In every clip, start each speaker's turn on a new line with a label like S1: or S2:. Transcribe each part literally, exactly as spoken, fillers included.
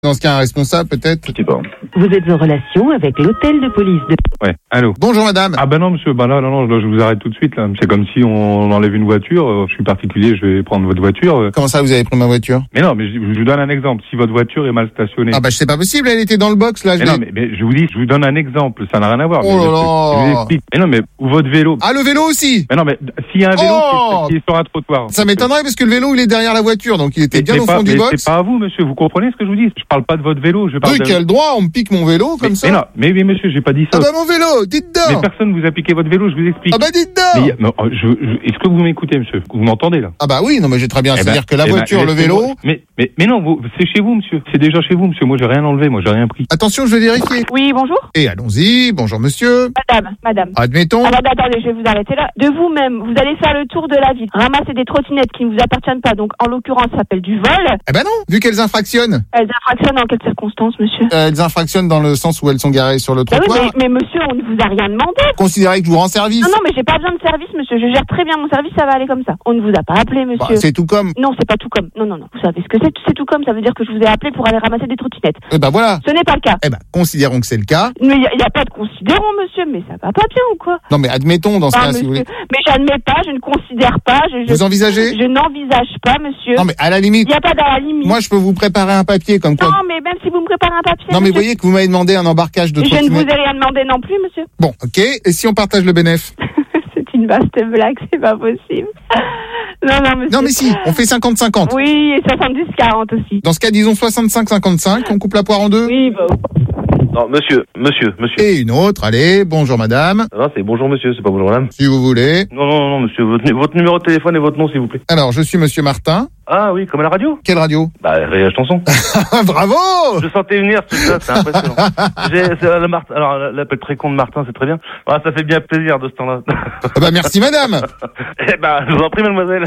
S1: Dans ce cas, un responsable, peut-être?
S2: Je sais pas.
S3: Vous êtes en relation avec l'hôtel de police de...
S2: Ouais, allô.
S1: Bonjour madame.
S2: Ah ben non monsieur, bah là, non, non, là, je vous arrête tout de suite là. C'est comme si on enlève une voiture, euh, je suis particulier, je vais prendre votre voiture. euh.
S1: Comment ça, vous avez pris ma voiture?
S2: Mais non, mais je, je vous donne un exemple, si votre voiture est mal stationnée.
S1: Ah bah c'est pas possible, elle était dans le box là. Je
S2: mais non,
S1: l'ai-
S2: mais, mais je vous dis, je vous donne un exemple, ça n'a rien à voir.
S1: Oh
S2: mais
S1: là
S2: je,
S1: là.
S2: je vous explique. Mais non, mais ou votre vélo.
S1: Ah, le vélo aussi.
S2: Mais non, mais s'il y a un vélo
S1: Oh.
S2: qui est sur un trottoir.
S1: Ça m'étonnerait parce que le vélo il est derrière la voiture, donc il était
S2: Mais
S1: bien
S2: c'est
S1: au
S2: pas-
S1: fond du
S2: mais
S1: box.
S2: C'est pas à vous monsieur, vous comprenez ce que je vous dis? Je parle pas de votre vélo, je parle
S1: Oui,
S2: de...
S1: quel droit, on me pique mon vélo comme
S2: mais,
S1: ça.
S2: mais non, mais, mais monsieur, j'ai pas dit ça.
S1: Ah bah mon vélo, dites
S2: Mais
S1: donc.
S2: personne vous a piqué votre vélo, je vous explique.
S1: Ah bah dites
S2: Mais
S1: donc.
S2: il y a- mais, oh, je- je- Est-ce que vous m'écoutez, monsieur? Vous m'entendez là?
S1: Ah bah oui, non mais j'ai très bien,
S2: Eh ben,
S1: c'est-à-dire que la
S2: eh ben,
S1: voiture, le
S2: laissez-moi-
S1: vélo...
S2: Mais, mais, mais non, vous, c'est chez vous, monsieur. C'est déjà chez vous, monsieur. Moi, j'ai rien enlevé. Moi, j'ai rien pris.
S1: Attention, je vais vérifier.
S4: Oui, bonjour.
S1: Et allons-y, bonjour monsieur.
S4: Madame, madame.
S1: Admettons.
S4: Alors, attendez, je vais vous arrêter là. De vous-même, vous allez faire le tour de la ville, ramasser des trottinettes qui ne vous appartiennent pas, donc en l'occurrence, ça s'appelle du vol.
S1: Eh ben non, vu qu'elles infractionnent.
S4: Elles infractionnent dans quelles circonstances, monsieur?
S1: Euh, elles infractionnent dans le sens où elles sont garées sur le
S4: Bah oui,
S1: trottoir.
S4: mais, mais monsieur, on ne vous a rien demandé.
S1: Considérez que je vous rends service.
S4: Non, non, mais j'ai pas besoin de service, monsieur. Je gère très bien mon service, ça va aller comme ça. On ne vous a pas appelé,
S1: Bah,
S4: monsieur.
S1: c'est tout comme.
S4: Non, c'est pas tout comme. Non, non, non. Vous savez ce que c'est? C'est tout comme. Ça veut dire que je vous ai appelé pour aller ramasser des trottinettes.
S1: Eh ben voilà.
S4: Ce n'est pas le cas.
S1: Eh ben, considérons que c'est le cas.
S4: Mais il n'y a, a pas de considérant, monsieur. Mais ça va pas bien ou quoi?
S1: Non mais admettons dans ce
S4: Ah,
S1: cas, si vous
S4: monsieur.
S1: voulez.
S4: Mais j'admets pas, je ne considère pas. Je, je,
S1: Vous envisagez?
S4: je n'envisage pas, monsieur.
S1: Non mais à la
S4: Il
S1: limite,
S4: n'y a pas dans la limite.
S1: moi je peux vous préparer un papier comme quoi.
S4: Non, mais même si vous me préparez un papier.
S1: Non mais
S4: monsieur,
S1: voyez que vous m'avez demandé un embarquage de
S4: je ne vous
S1: trottinette.
S4: ai rien demandé non plus, monsieur.
S1: Bon, ok. Et si on partage le bénéf?
S4: C'est une vaste blague, c'est pas possible. Non, non, monsieur.
S1: Non mais si, on fait cinquante cinquante.
S4: Oui, et soixante-dix quarante aussi.
S1: Dans ce cas, disons soixante-cinq cinquante-cinq, on coupe la poire en deux.
S4: Oui, bah.
S5: Non, monsieur, monsieur, monsieur.
S1: Et une autre, allez, bonjour madame,
S5: Non, c'est bonjour monsieur, c'est pas bonjour madame.
S1: si vous voulez.
S5: Non, non, non, monsieur, votre, votre numéro de téléphone et votre nom, s'il vous plaît.
S1: Alors, je suis monsieur Martin.
S5: Ah oui, comme à la radio.
S1: Quelle radio?
S5: Bah, Réage Chanson.
S1: Bravo.
S5: Je sentais venir tout ça, c'est impressionnant. J'ai, c'est, euh, le Martin, alors, l'appel très con de Martin, c'est très bien. Ah, ça fait bien plaisir de ce temps-là.
S1: Ah bah merci madame.
S5: Eh ben, je vous en prie, mademoiselle.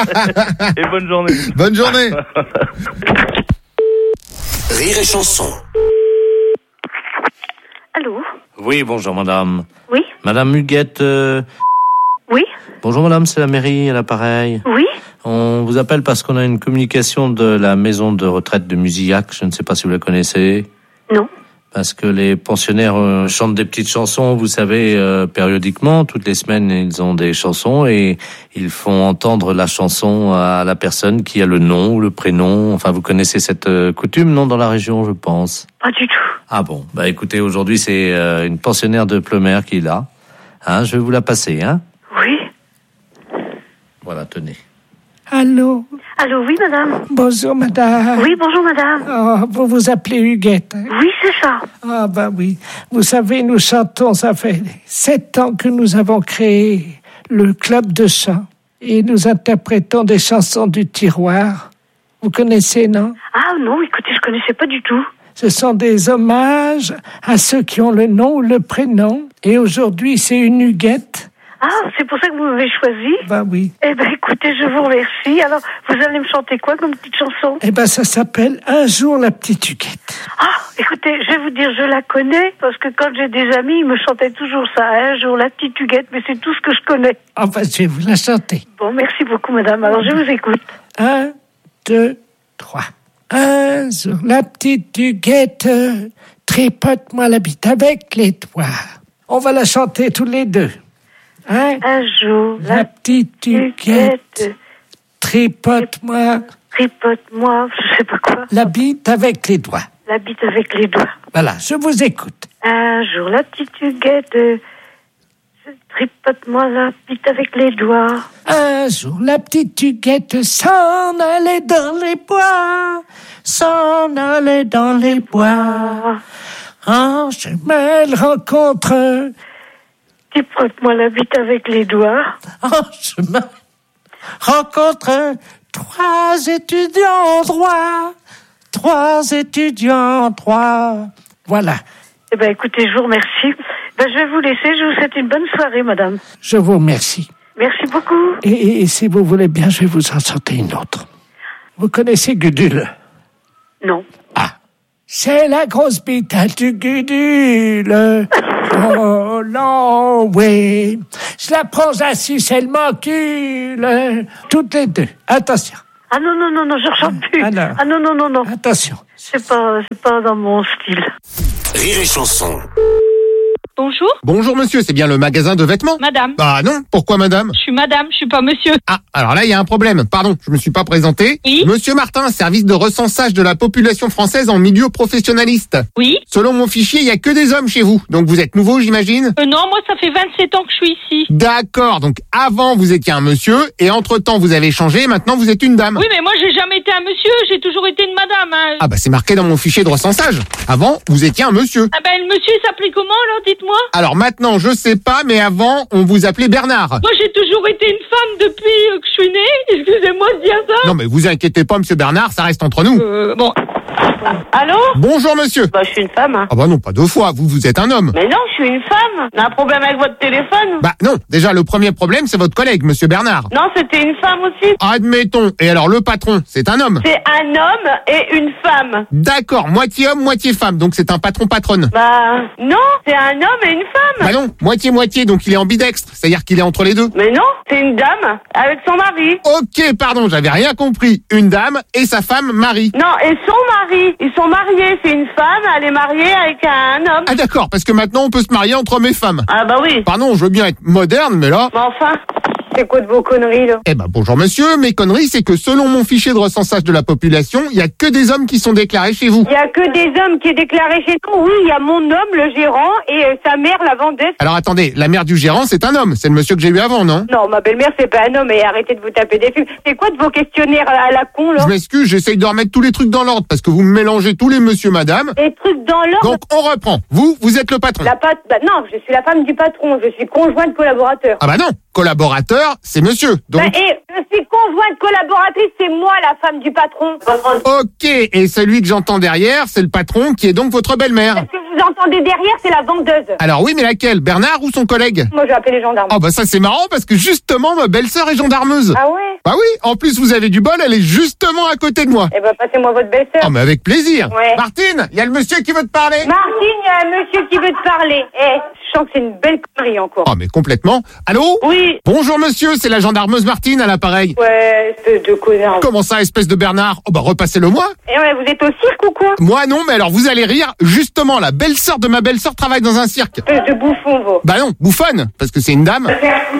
S5: Et bonne journée.
S1: Bonne journée.
S6: Rire et chanson.
S7: Allô?
S8: Oui, bonjour madame.
S7: Oui?
S8: Madame Huguette. euh,
S7: Oui?
S8: Bonjour madame, c'est la mairie à l'appareil.
S7: Oui?
S8: On vous appelle parce qu'on a une communication de la maison de retraite de Musillac. Je ne sais pas si vous la connaissez.
S7: Non.
S8: Parce que les pensionnaires euh, chantent des petites chansons, vous savez, euh, périodiquement. Toutes les semaines, ils ont des chansons et ils font entendre la chanson à la personne qui a le nom ou le prénom. Enfin, vous connaissez cette euh, coutume, non, dans la région, je pense.
S7: Pas du tout.
S8: Ah bon, bah écoutez, aujourd'hui, c'est euh, une pensionnaire de Pleumère qui est là. Hein, je vais vous la passer, hein.
S7: Oui?
S8: Voilà, tenez.
S9: Allô?
S7: Allô, oui, madame?
S9: Bonjour, madame.
S7: Oui, bonjour, madame.
S9: Oh, vous vous appelez Huguette, hein?
S7: Oui, c'est ça.
S9: Ah, ben oui. Vous savez, nous chantons, ça fait sept ans que nous avons créé le club de chant. Et nous interprétons des chansons du tiroir. Vous connaissez, non?
S7: Ah, non, écoutez, je connaissais pas du tout.
S9: Ce sont des hommages à ceux qui ont le nom ou le prénom. Et aujourd'hui, c'est une Huguette.
S7: Ah, c'est pour ça que vous m'avez choisi?
S9: Ben oui.
S7: Eh ben, écoutez, je vous remercie. Alors, vous allez me chanter quoi comme petite chanson?
S9: Eh ben, ça s'appelle Un jour la petite Huguette.
S7: Ah, écoutez, je vais vous dire, je la connais, parce que quand j'ai des amis, ils me chantaient toujours ça. Un jour la petite Huguette, mais c'est tout ce que je connais.
S9: Enfin, je vais vous la chanter.
S7: Bon, merci beaucoup, madame. Alors, je vous écoute.
S9: Un, deux, trois. Un jour, la petite Huguette, tripote-moi la bite avec les doigts. On va la chanter tous les deux. Hein?
S7: Un jour,
S9: La
S7: la
S9: petite Huguette,
S7: Huguette,
S9: tripote-moi
S7: tripote-moi, je sais pas quoi.
S9: la bite avec les doigts.
S7: La bite avec les doigts.
S9: Voilà, je vous écoute.
S7: Un jour, la petite Huguette, euh, tripote-moi la bite avec les doigts.
S9: Un jour, la petite Huguette s'en allait dans les bois, s'en allait dans les bois. En chemin, elle rencontre,
S7: Tripote-moi la bite avec les doigts.
S9: en chemin, rencontre trois étudiants en droit, trois étudiants en droit. Voilà,
S7: Eh ben, écoutez, je vous remercie. Ben, je vais vous laisser. Je vous souhaite une bonne soirée, madame.
S9: je vous remercie.
S7: Merci beaucoup.
S9: Et, et- et si vous voulez bien, je vais vous en chanter une autre. Vous connaissez Gudule?
S7: Non.
S9: Ah, c'est la grosse bite à du Gudule. Oh non, oui. Je la prends assis, elle m'encule. Toutes les deux. Attention.
S7: Ah non, non, non, non, je ne chante plus.
S9: Alors.
S7: Ah non, non, non, non.
S9: Attention.
S7: C'est pas, c'est pas dans mon style.
S6: Rire et chanson.
S10: Bonjour.
S1: Bonjour monsieur, c'est bien le magasin de vêtements?
S10: Madame.
S1: Bah non, pourquoi madame?
S10: Je suis madame, je suis pas monsieur.
S1: Ah, alors là il y a un problème, pardon, je me suis pas présenté.
S10: Oui.
S1: Monsieur Martin, service de recensage de la population française en milieu professionnaliste.
S10: Oui.
S1: Selon mon fichier, il y a que des hommes chez vous, donc vous êtes nouveau j'imagine?
S10: Euh, non, moi ça fait vingt-sept ans que je suis ici.
S1: D'accord, donc avant vous étiez un monsieur, et entre-temps vous avez changé, et maintenant vous êtes une dame.
S10: Oui, mais moi j'ai jamais été un monsieur, j'ai toujours été une madame. Hein.
S1: Ah bah c'est marqué dans mon fichier de recensage. Avant, vous étiez un monsieur.
S10: Ah ben le monsieur il s'appelait comment alors, dites-moi?
S1: Alors maintenant, je sais pas, mais avant, on vous appelait Bernard.
S10: Moi j'ai toujours été une femme depuis euh, que je suis née, excusez-moi de dire ça.
S1: Non mais vous inquiétez pas, monsieur Bernard, ça reste entre nous.
S10: Euh, bon. Allô?
S1: Bonjour monsieur.
S11: Bah, je suis une femme. Hein.
S1: Ah bah non, pas deux fois, vous, vous êtes un homme.
S11: Mais non, je suis une femme. T'as un problème avec votre téléphone?
S1: Bah non, déjà le premier problème, c'est votre collègue, monsieur Bernard.
S11: Non, c'était une femme aussi.
S1: Admettons, et alors le patron, c'est un homme?
S11: C'est un homme et une femme.
S1: D'accord, moitié homme, moitié femme, donc c'est un patron-patronne.
S11: Bah, non, c'est un homme et une femme.
S1: Bah non, moitié-moitié, donc il est ambidextre, c'est-à-dire qu'il est entre les deux.
S11: Mais non, c'est une dame avec son mari.
S1: Ok, pardon, j'avais rien compris. Une dame et sa femme Marie.
S11: Non, et son mari. Ils sont mariés, c'est une femme, elle est mariée avec un homme.
S1: Ah d'accord, parce que maintenant on peut se marier entre hommes et femmes.
S11: Ah bah oui.
S1: Pardon, je veux bien être moderne, mais là...
S11: Mais enfin... C'est quoi de vos conneries, là?
S1: Eh ben, bonjour monsieur, mes conneries, c'est que selon mon fichier de recensage de la population, il y a que des hommes qui sont déclarés chez vous.
S7: Il y a que des hommes qui est déclaré chez nous. Oui, il y a mon homme, le gérant, et euh, sa mère, la vendeuse.
S1: Alors attendez, la mère du gérant, c'est un homme, c'est le monsieur que j'ai eu avant, non?
S7: Non, ma belle-mère, c'est pas un homme, et arrêtez de vous taper des films. C'est quoi de vos questionnaires à la con, là?
S1: Je m'excuse, j'essaye de remettre tous les trucs dans l'ordre, parce que vous me mélangez tous les monsieur, madame.
S7: Des trucs dans l'ordre?
S1: Donc on reprend. Vous, vous êtes le patron.
S7: La pat... bah, non, je suis la femme du patron, je suis conjointe collaborateur.
S1: Ah bah non, collaborateur, c'est monsieur. Donc...
S7: Bah, et je suis conjointe collaboratrice, c'est moi la femme du patron.
S1: Ok, et celui que j'entends derrière, c'est le patron qui est donc votre belle-mère.
S7: Ce que vous entendez derrière, c'est la vendeuse.
S1: Alors oui, mais laquelle? Bernard ou son collègue?
S7: Moi, je vais appeler les gendarmes.
S1: Oh bah ça c'est marrant parce que justement ma belle-sœur est gendarmeuse.
S7: Ah ouais?
S1: Bah oui, en plus vous avez du bol, elle est justement à côté de moi.
S7: Eh ben, passez-moi votre belle-sœur.
S1: Oh mais avec plaisir.
S7: Ouais.
S1: Martine, il y a le monsieur qui veut te parler.
S7: Martine, il y a un monsieur qui veut te parler. Eh, je sens que c'est une belle connerie encore.
S1: Oh mais complètement. Allô?
S11: Oui.
S1: Bonjour monsieur, c'est la gendarmeuse Martine à l'appareil.
S7: Ouais, espèce de connard.
S1: Comment ça, espèce de Bernard? Oh bah repassez-le moi.
S7: Eh ouais, vous êtes au cirque ou quoi?
S1: Moi non, mais alors vous allez rire. Justement, la belle-sœur de ma belle-sœur travaille dans un cirque.
S7: Espèce de bouffon, vous.
S1: Bah non, bouffonne, parce que c'est une dame.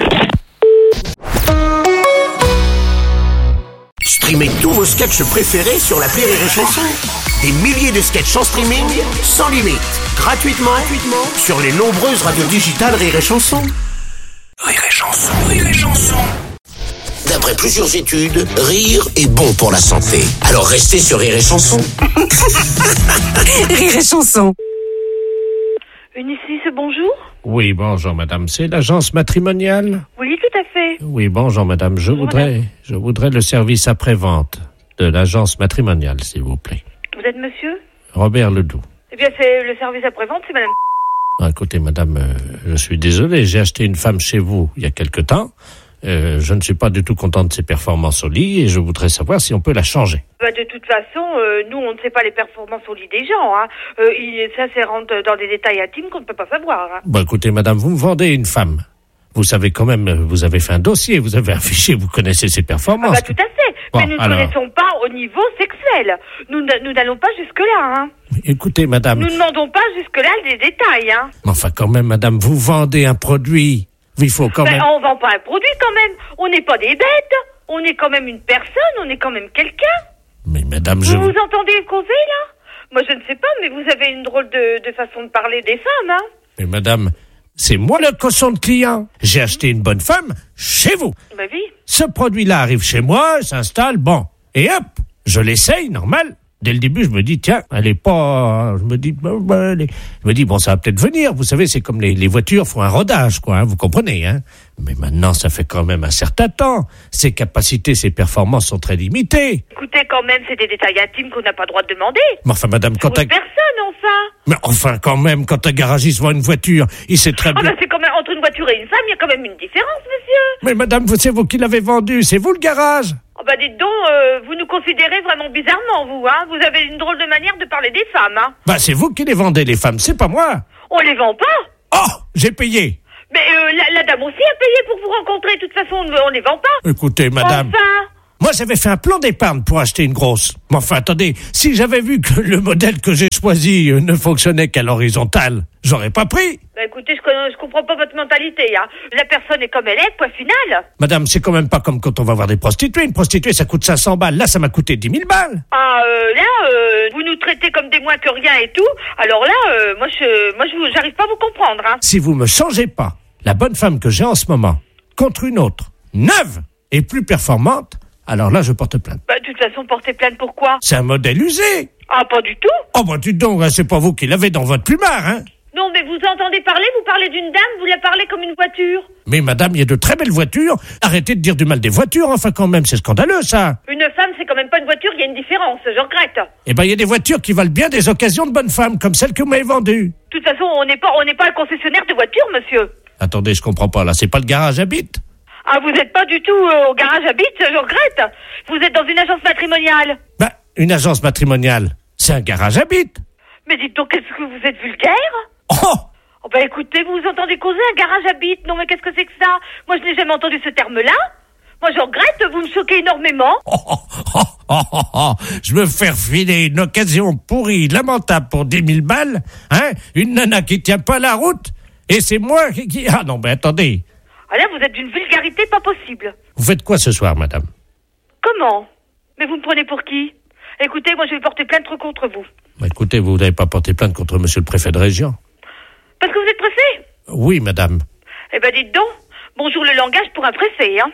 S6: Streamez tous vos sketchs préférés sur l'appli Rire et Chanson. Des milliers de sketchs en streaming, sans limite, gratuitement, gratuitement sur les nombreuses radios digitales Rire et Chanson. Rire et Chanson, Rire et Chanson. D'après plusieurs études, rire est bon pour la santé. Alors restez sur Rire et Chanson.
S12: Rire et Chanson.
S4: Unicis, bonjour.
S9: Oui, bonjour madame, c'est l'agence matrimoniale?
S4: Oui, tout à fait.
S9: Oui, bonjour madame, je
S4: Bonjour,
S9: voudrais
S4: madame.
S9: je voudrais le service après-vente de l'agence matrimoniale, s'il vous plaît.
S4: Vous êtes monsieur?
S9: Robert Ledoux.
S4: Eh bien, c'est le service après-vente, c'est madame.
S9: Ah, écoutez madame, euh, je suis désolé, j'ai acheté une femme chez vous il y a quelque temps. Euh, je ne suis pas du tout content de ses performances au lit et je voudrais savoir si on peut la changer.
S4: Bah, de toute façon, euh, nous, on ne sait pas les performances au lit des gens. Hein. Euh, il, ça, c'est rentre dans des détails intimes qu'on ne peut pas savoir. Hein.
S9: Bon, écoutez madame, vous me vendez une femme. Vous savez quand même, vous avez fait un dossier, vous avez un fichier, vous connaissez ses performances.
S4: Ah bah, tout à fait.
S9: Bon,
S4: Mais nous ne
S9: alors...
S4: connaissons pas au niveau sexuel. Nous, n- nous n'allons pas jusque-là. Hein.
S9: Écoutez madame...
S4: Nous ne demandons pas jusque-là des détails. Hein.
S9: Enfin quand même madame, vous vendez un produit. Il faut quand
S4: Ben,
S9: même...
S4: on vend pas un produit quand même. On n'est pas des bêtes. On est quand même une personne. On est quand même quelqu'un.
S9: Mais madame, je...
S4: Vous vous entendez causer là? Moi je ne sais pas, mais vous avez une drôle de, de façon de parler des femmes, hein?
S9: Mais madame, c'est moi le cochon de client. J'ai acheté une bonne femme chez vous.
S4: Bah oui.
S9: Ce produit-là arrive chez moi, s'installe, bon. Et hop, je l'essaye, normal. Dès le début, je me dis, tiens, elle est pas... Je me dis, bah, bah, elle est... je me dis bon, ça va peut-être venir. Vous savez, c'est comme les, les voitures font un rodage, quoi, hein, vous comprenez, hein. Mais maintenant, ça fait quand même un certain temps. Ses capacités, ses performances sont très limitées.
S4: Écoutez, quand même, c'est des détails intimes qu'on n'a pas le droit de demander.
S9: Mais enfin, madame, quand
S4: Pour
S9: un...
S4: une personne, enfin.
S9: Mais enfin, quand même, quand un garagiste voit une voiture, il sait très
S4: Ah
S9: bien...
S4: bah c'est quand même, entre une voiture et une femme, il y a quand même une différence, monsieur.
S9: Mais madame, vous- c'est vous qui l'avez vendu, c'est vous le garage.
S4: Oh bah dites donc, euh, vous nous considérez vraiment bizarrement, vous, hein. Vous avez une drôle de manière de parler des femmes, hein.
S9: Bah, c'est vous qui les vendez, les femmes, c'est pas moi.
S4: On les vend pas.
S9: Oh, j'ai payé.
S4: Mais euh, la, la dame aussi a payé pour vous rencontrer. De toute façon, on ne on les vend pas.
S9: Écoutez, madame...
S4: Enfin.
S9: Moi, j'avais fait un plan d'épargne pour acheter une grosse. Mais enfin, attendez, si j'avais vu que le modèle que j'ai choisi ne fonctionnait qu'à l'horizontale, j'aurais pas pris.
S12: Bah écoutez, je, je comprends pas votre mentalité, hein. La personne est comme elle est, point final.
S9: Madame, c'est quand même pas comme quand on va voir des prostituées. Une prostituée, ça coûte cinq cents balles. Là, ça m'a coûté dix mille balles.
S12: Ah, euh, là, euh, vous nous traitez comme des moins que rien et tout. Alors là, euh, moi, je, moi, je, j'arrive pas à vous comprendre, hein.
S9: Si vous me changez pas la bonne femme que j'ai en ce moment contre une autre, neuve et plus performante, alors là, je porte plainte.
S12: Bah, de toute façon, porter plainte pourquoi?
S9: C'est un modèle usé.
S12: Ah, pas du tout.
S9: Oh, bah, dites donc, hein, c'est pas vous qui l'avez dans votre plumard, hein.
S12: Non, mais vous entendez parler, vous parlez d'une dame, vous la parlez comme une voiture.
S9: Mais madame, il y a de très belles voitures. Arrêtez de dire du mal des voitures, enfin quand même, c'est scandaleux ça.
S12: Une femme, c'est quand même pas une voiture, il y a une différence, je regrette.
S9: Eh ben, il y a des voitures qui valent bien des occasions de bonnes femmes, comme celle que vous m'avez vendue.
S12: De toute façon, on n'est pas, on n'est pas un concessionnaire de voitures, monsieur.
S9: Attendez, je comprends pas, là, c'est pas le garage à bite.
S12: Ah, vous êtes pas du tout euh, au garage à bite, je regrette. Vous êtes dans une agence matrimoniale.
S9: Bah, une agence matrimoniale, c'est un garage à bite.
S12: Mais dites donc, est-ce que vous êtes vulgaire?
S9: Oh!
S12: Oh bah écoutez, vous vous entendez causer un garage à bite? Non mais qu'est-ce que c'est que ça? Moi je n'ai jamais entendu ce terme-là. Moi je regrette, vous me choquez énormément.
S9: Oh, oh, oh, oh, oh, oh. Je me fais refiler une occasion pourrie, lamentable pour dix mille balles, hein? Une nana qui tient pas la route, et c'est moi qui... qui... Ah non, mais attendez.
S12: Ah là, vous êtes d'une vulgarité pas possible.
S9: Vous faites quoi ce soir, madame?
S12: Comment? Mais vous me prenez pour qui? Écoutez, moi je vais porter plainte contre vous.
S9: Bah, écoutez, vous n'avez pas porté plainte contre monsieur le préfet de région?
S12: Parce que vous êtes pressé?
S9: Oui, madame.
S12: Eh ben dites donc, bonjour le langage pour un pressé, hein.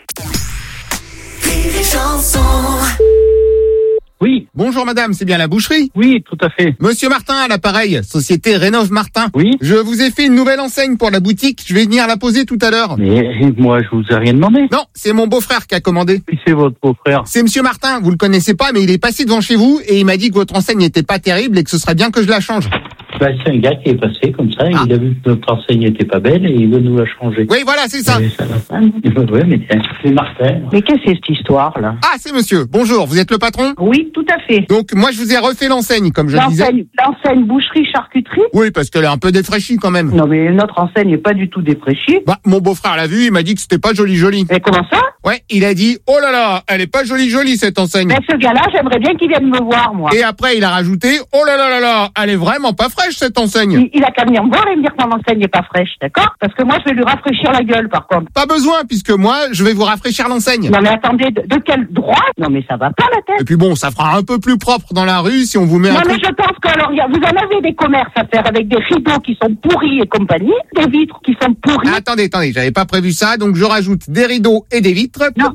S1: Oui. Bonjour madame, c'est bien la boucherie?
S13: Oui, tout à fait.
S1: Monsieur Martin à l'appareil, société Rénov Martin.
S13: Oui.
S1: Je vous ai fait une nouvelle enseigne pour la boutique, je vais venir la poser tout à l'heure.
S13: Mais moi, je vous ai rien demandé.
S1: Non, c'est mon beau-frère qui a commandé.
S13: Qui c'est votre beau-frère?
S1: C'est monsieur Martin, vous le connaissez pas, mais il est passé devant chez vous et il m'a dit que votre enseigne n'était pas terrible et que ce serait bien que je la change.
S13: Bah, c'est un gars qui est passé comme ça, ah. Il a vu que notre enseigne n'était pas belle et il veut nous la changer.
S1: Oui, voilà, c'est ça.
S13: ça ouais, mais c'est Martin.
S14: Mais qu'est-ce que c'est cette histoire-là?
S1: Ah, c'est monsieur. Bonjour, vous êtes le patron?
S14: Oui, tout à fait.
S1: Donc, moi, je vous ai refait l'enseigne, comme je le disais.
S14: L'enseigne boucherie-charcuterie?
S1: Oui, parce qu'elle est un peu défraîchie quand même.
S14: Non, mais notre enseigne n'est pas du tout défraîchie.
S1: Bah, mon beau-frère l'a vu, il m'a dit que c'était pas joli-joli.
S14: Mais comment ça?
S1: Ouais, il a dit, oh là là, elle est pas jolie-jolie cette enseigne.
S14: Mais ce gars-là, j'aimerais bien qu'il vienne me voir, moi.
S1: Et après, il a rajouté, oh là là là là, elle est vraiment pas fraîche cette enseigne.
S14: Il, il a qu'à venir me voir et me dire que mon enseigne n'est pas fraîche, d'accord? Parce que moi, je vais lui rafraîchir la gueule, par contre.
S1: Pas besoin, puisque moi, je vais vous rafraîchir l'enseigne.
S14: Non mais attendez, de, de quel droit? Non mais ça va pas la tête.
S1: Et puis bon, ça fera un peu plus propre dans la rue si on vous met
S14: non,
S1: un
S14: Non mais
S1: truc...
S14: je pense que alors, y a, vous en avez des commerces à faire avec des rideaux qui sont pourris et compagnie, des vitres qui sont pourries.
S1: Ah, attendez, attendez, j'avais pas prévu ça, donc je rajoute des rideaux et des vitres.
S14: Non.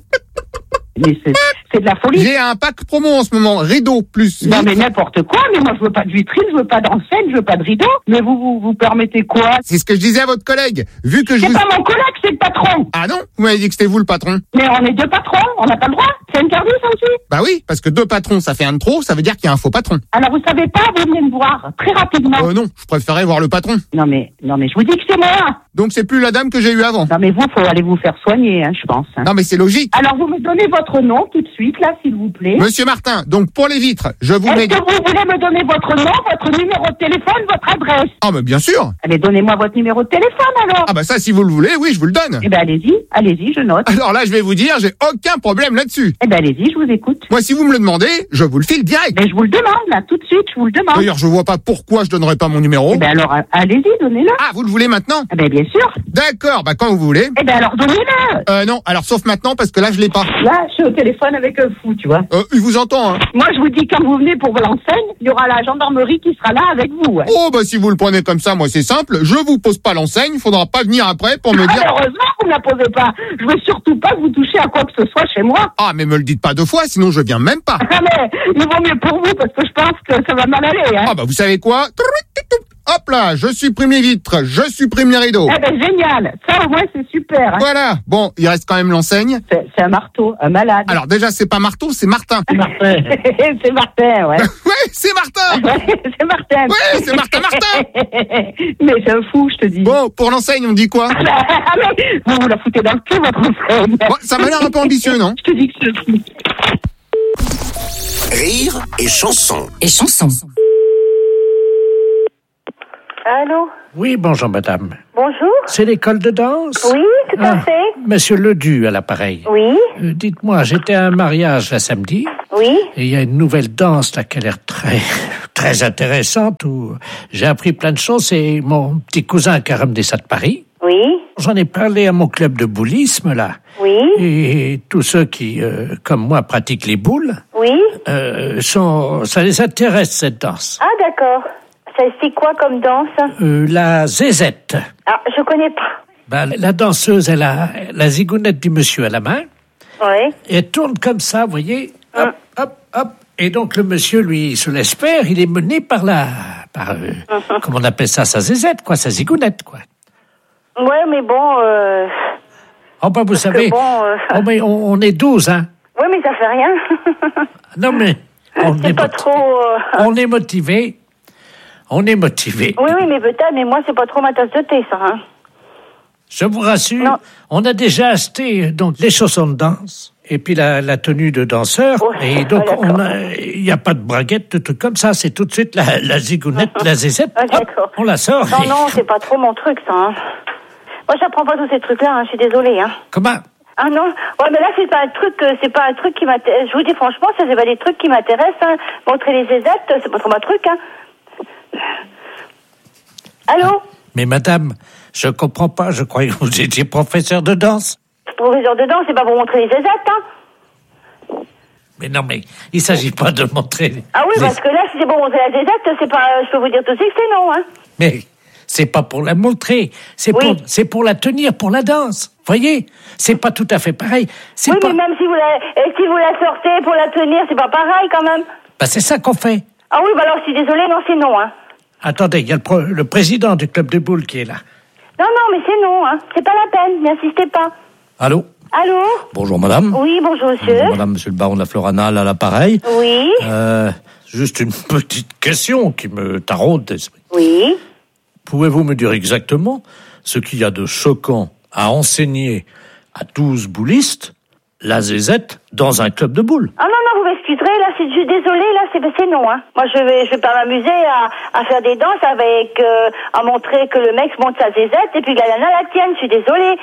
S14: Mais c'est, c'est de la folie.
S1: J'ai un pack promo en ce moment, rideau plus vitre.
S14: Non mais n'importe quoi, mais moi je veux pas de vitrine, je veux pas d'enseigne, je veux pas de rideau. Mais vous vous, vous permettez quoi?
S1: C'est ce que je disais à votre collègue. Vu que je
S14: C'est
S1: vous...
S14: pas mon collègue, c'est le patron.
S1: Ah non? Vous m'avez dit que c'était vous le patron.
S14: Mais on est deux patrons, on n'a pas le droit. C'est interdit ça aussi.
S1: Bah oui, parce que deux patrons ça fait un de trop, ça veut dire qu'il y a un faux patron.
S14: Alors vous savez pas, vous venez me voir, très rapidement.
S1: Euh non, je préférais voir le patron.
S14: Non mais, non mais je vous dis que c'est moi.
S1: Donc c'est plus la dame que j'ai eue avant.
S14: Non mais vous, faut aller vous faire soigner, hein, je pense. Hein.
S1: Non mais c'est logique.
S14: Alors vous me donnez votre nom tout de suite, là, s'il vous plaît.
S1: Monsieur Martin, donc pour les vitres, je vous
S14: Est-ce
S1: mets...
S14: que vous voulez me donner votre nom, votre numéro de téléphone, votre adresse?
S1: Ah mais bien sûr.
S14: Allez, donnez-moi votre numéro de téléphone alors.
S1: Ah bah ça, si vous le voulez, oui, je vous le donne.
S14: Eh ben allez-y, allez-y, je note.
S1: Alors là, je vais vous dire, j'ai aucun problème là-dessus.
S14: Eh ben allez-y, je vous écoute.
S1: Moi, si vous me le demandez, je vous le file direct.
S14: Mais je vous le demande, là, tout de suite, je vous le demande.
S1: D'ailleurs, je vois pas pourquoi je donnerais pas mon numéro.
S14: Eh ben alors, allez-y, donnez-le.
S1: Ah, vous le voulez maintenant?
S14: Eh ben bien sûr.
S1: D'accord, bah quand vous voulez.
S14: Eh ben alors, donnez-le.
S1: Euh, non, alors sauf maintenant, parce que là, je l'ai pas.
S14: Là, je suis au téléphone avec un fou, tu vois.
S1: Euh, il vous entend, hein.
S14: Moi, je vous dis, quand vous venez pour l'enseigne, il y aura la gendarmerie qui sera là avec vous. Ouais.
S1: Oh, bah si vous le prenez comme ça, moi, c'est simple. Je vous pose pas l'enseigne, faudra pas venir après pour me
S14: ah,
S1: dire...
S14: Heureusement que vous me la posez pas. Je veux surtout pas que vous touchiez à quoi que ce soit chez moi.
S1: Ah, mais me le dites pas deux fois, sinon je viens même pas.
S14: Ah, mais il vaut mieux pour vous, parce que je pense que ça va mal aller, hein.
S1: Ah, bah vous savez quoi? Hop là, je supprime les vitres, je supprime les rideaux.
S14: Eh ben génial, ça au moins c'est super. Hein.
S1: Voilà, bon, il reste quand même l'enseigne.
S14: C'est, c'est un marteau, un malade.
S1: Alors déjà, c'est pas marteau, c'est Martin.
S14: C'est Martin. c'est Martin, ouais.
S1: Ouais, c'est Martin.
S14: Ouais, c'est Martin.
S1: Ouais, c'est Martin Martin.
S14: Mais c'est un fou, je te dis.
S1: Bon, pour l'enseigne, on dit quoi?
S14: Ah mais vous vous la foutez dans le cul, votre enseigne.
S1: Bon, ça m'a l'air un peu ambitieux, non?
S14: Je te dis que c'est un fou.
S6: Rire et chanson.
S15: Et chanson.
S7: Allô?
S9: Oui, bonjour madame.
S7: Bonjour?
S9: C'est l'école de danse?
S7: Oui, tout à
S9: Ah,
S7: fait.
S9: Monsieur Ledu à l'appareil.
S7: Oui?
S9: Euh, dites-moi, j'étais à un mariage la samedi.
S7: Oui?
S9: Et il y a une nouvelle danse là qui a l'air très, très intéressante où j'ai appris plein de choses. C'est mon petit cousin qui a ramené ça de Paris.
S7: Oui?
S9: J'en ai parlé à mon club de boulisme là.
S7: Oui?
S9: Et tous ceux qui, euh, comme moi, pratiquent les boules,
S7: Oui?
S9: euh, sont, ça les intéresse cette danse.
S7: Ah, d'accord. Ça, c'est quoi comme danse?
S9: Euh, la zézette.
S7: Ah, je connais pas.
S9: Ben, la danseuse, elle a la zigounette du monsieur à la main.
S7: Oui?
S9: Et elle tourne comme ça, vous voyez. Hop, hop, hop. Et donc le monsieur, lui, se laisse faire. Il est mené par la... par, euh, comment on appelle ça? Sa zézette, quoi. Sa zigounette, quoi.
S7: Ouais, mais bon... Euh...
S9: Oh, ben, vous
S7: Parce
S9: savez...
S7: que bon, euh,
S9: oh, mais on, on est douze, hein.
S7: Ouais, mais ça fait rien.
S9: Non, mais... On
S7: c'est
S9: est
S7: pas
S9: moti-
S7: trop... euh,
S9: On est motivé. On est motivé.
S7: Oui, oui, mais peut-être, mais moi, c'est pas trop ma tasse de thé, ça, hein.
S9: Je vous rassure, on a déjà acheté donc les chaussons de danse et puis la, la tenue de danseur. Et donc,
S7: ah,
S9: on a- il n'y a pas de braguette, de trucs comme ça. C'est tout de suite la, la zigounette, la zézette.
S7: Ah,
S9: Hop, on la sort.
S7: Non,
S9: et-
S7: non, c'est pas trop mon truc, ça, hein. Moi, j'apprends pas tous ces trucs-là, hein, je suis désolée, hein.
S9: Comment?
S7: Ah non, ouais, mais là, c'est pas un truc, euh, c'est pas un truc qui m'intéresse. Je vous dis franchement, ça, c'est pas des trucs qui m'intéressent, hein. Montrer les zézettes, c'est pas trop mon truc, hein. Allô?
S9: Mais madame, je comprends pas. Je croyais que vous étiez professeur de danse.
S7: Professeur de danse, c'est pas pour montrer les zézettes, hein.
S9: Mais non, mais il s'agit pas de montrer.
S7: Ah oui,
S9: les-
S7: parce que là, si c'est pour montrer la zézette, c'est pas, je peux vous dire tout de suite que c'est non, hein.
S9: Mais c'est pas pour la montrer. C'est pour, c'est pour la tenir, pour la danse. Voyez, c'est pas tout à fait pareil. C'est
S7: Oui,
S9: pas.
S7: mais même si vous la, et si vous la sortez pour la tenir, c'est pas pareil, quand même.
S9: Bah, c'est ça qu'on fait.
S7: Ah oui, bah alors, je suis désolée, non, c'est non, hein.
S9: Attendez, il y a le, pro- le président du club de boules qui est là.
S7: Non, non, mais c'est non, hein. C'est pas la peine, n'insistez pas.
S8: Allô?
S7: Allô?
S8: Bonjour madame.
S7: Oui, bonjour, monsieur.
S8: Bonjour madame, monsieur le baron de la Floranale à l'appareil.
S7: Oui.
S8: Euh, juste une petite question qui me taraude d'esprit.
S7: Oui.
S8: Pouvez-vous me dire exactement ce qu'il y a de choquant à enseigner à douze boulistes la zézette dans un club de boules?
S7: Ah non, non, vous m'excuserez, là, c'est, je suis désolée, là, c'est, c'est non, hein. Moi, je vais, je vais pas m'amuser à, à faire des danses avec, euh, à montrer que le mec monte sa zézette et puis la nana la tienne, je suis désolée.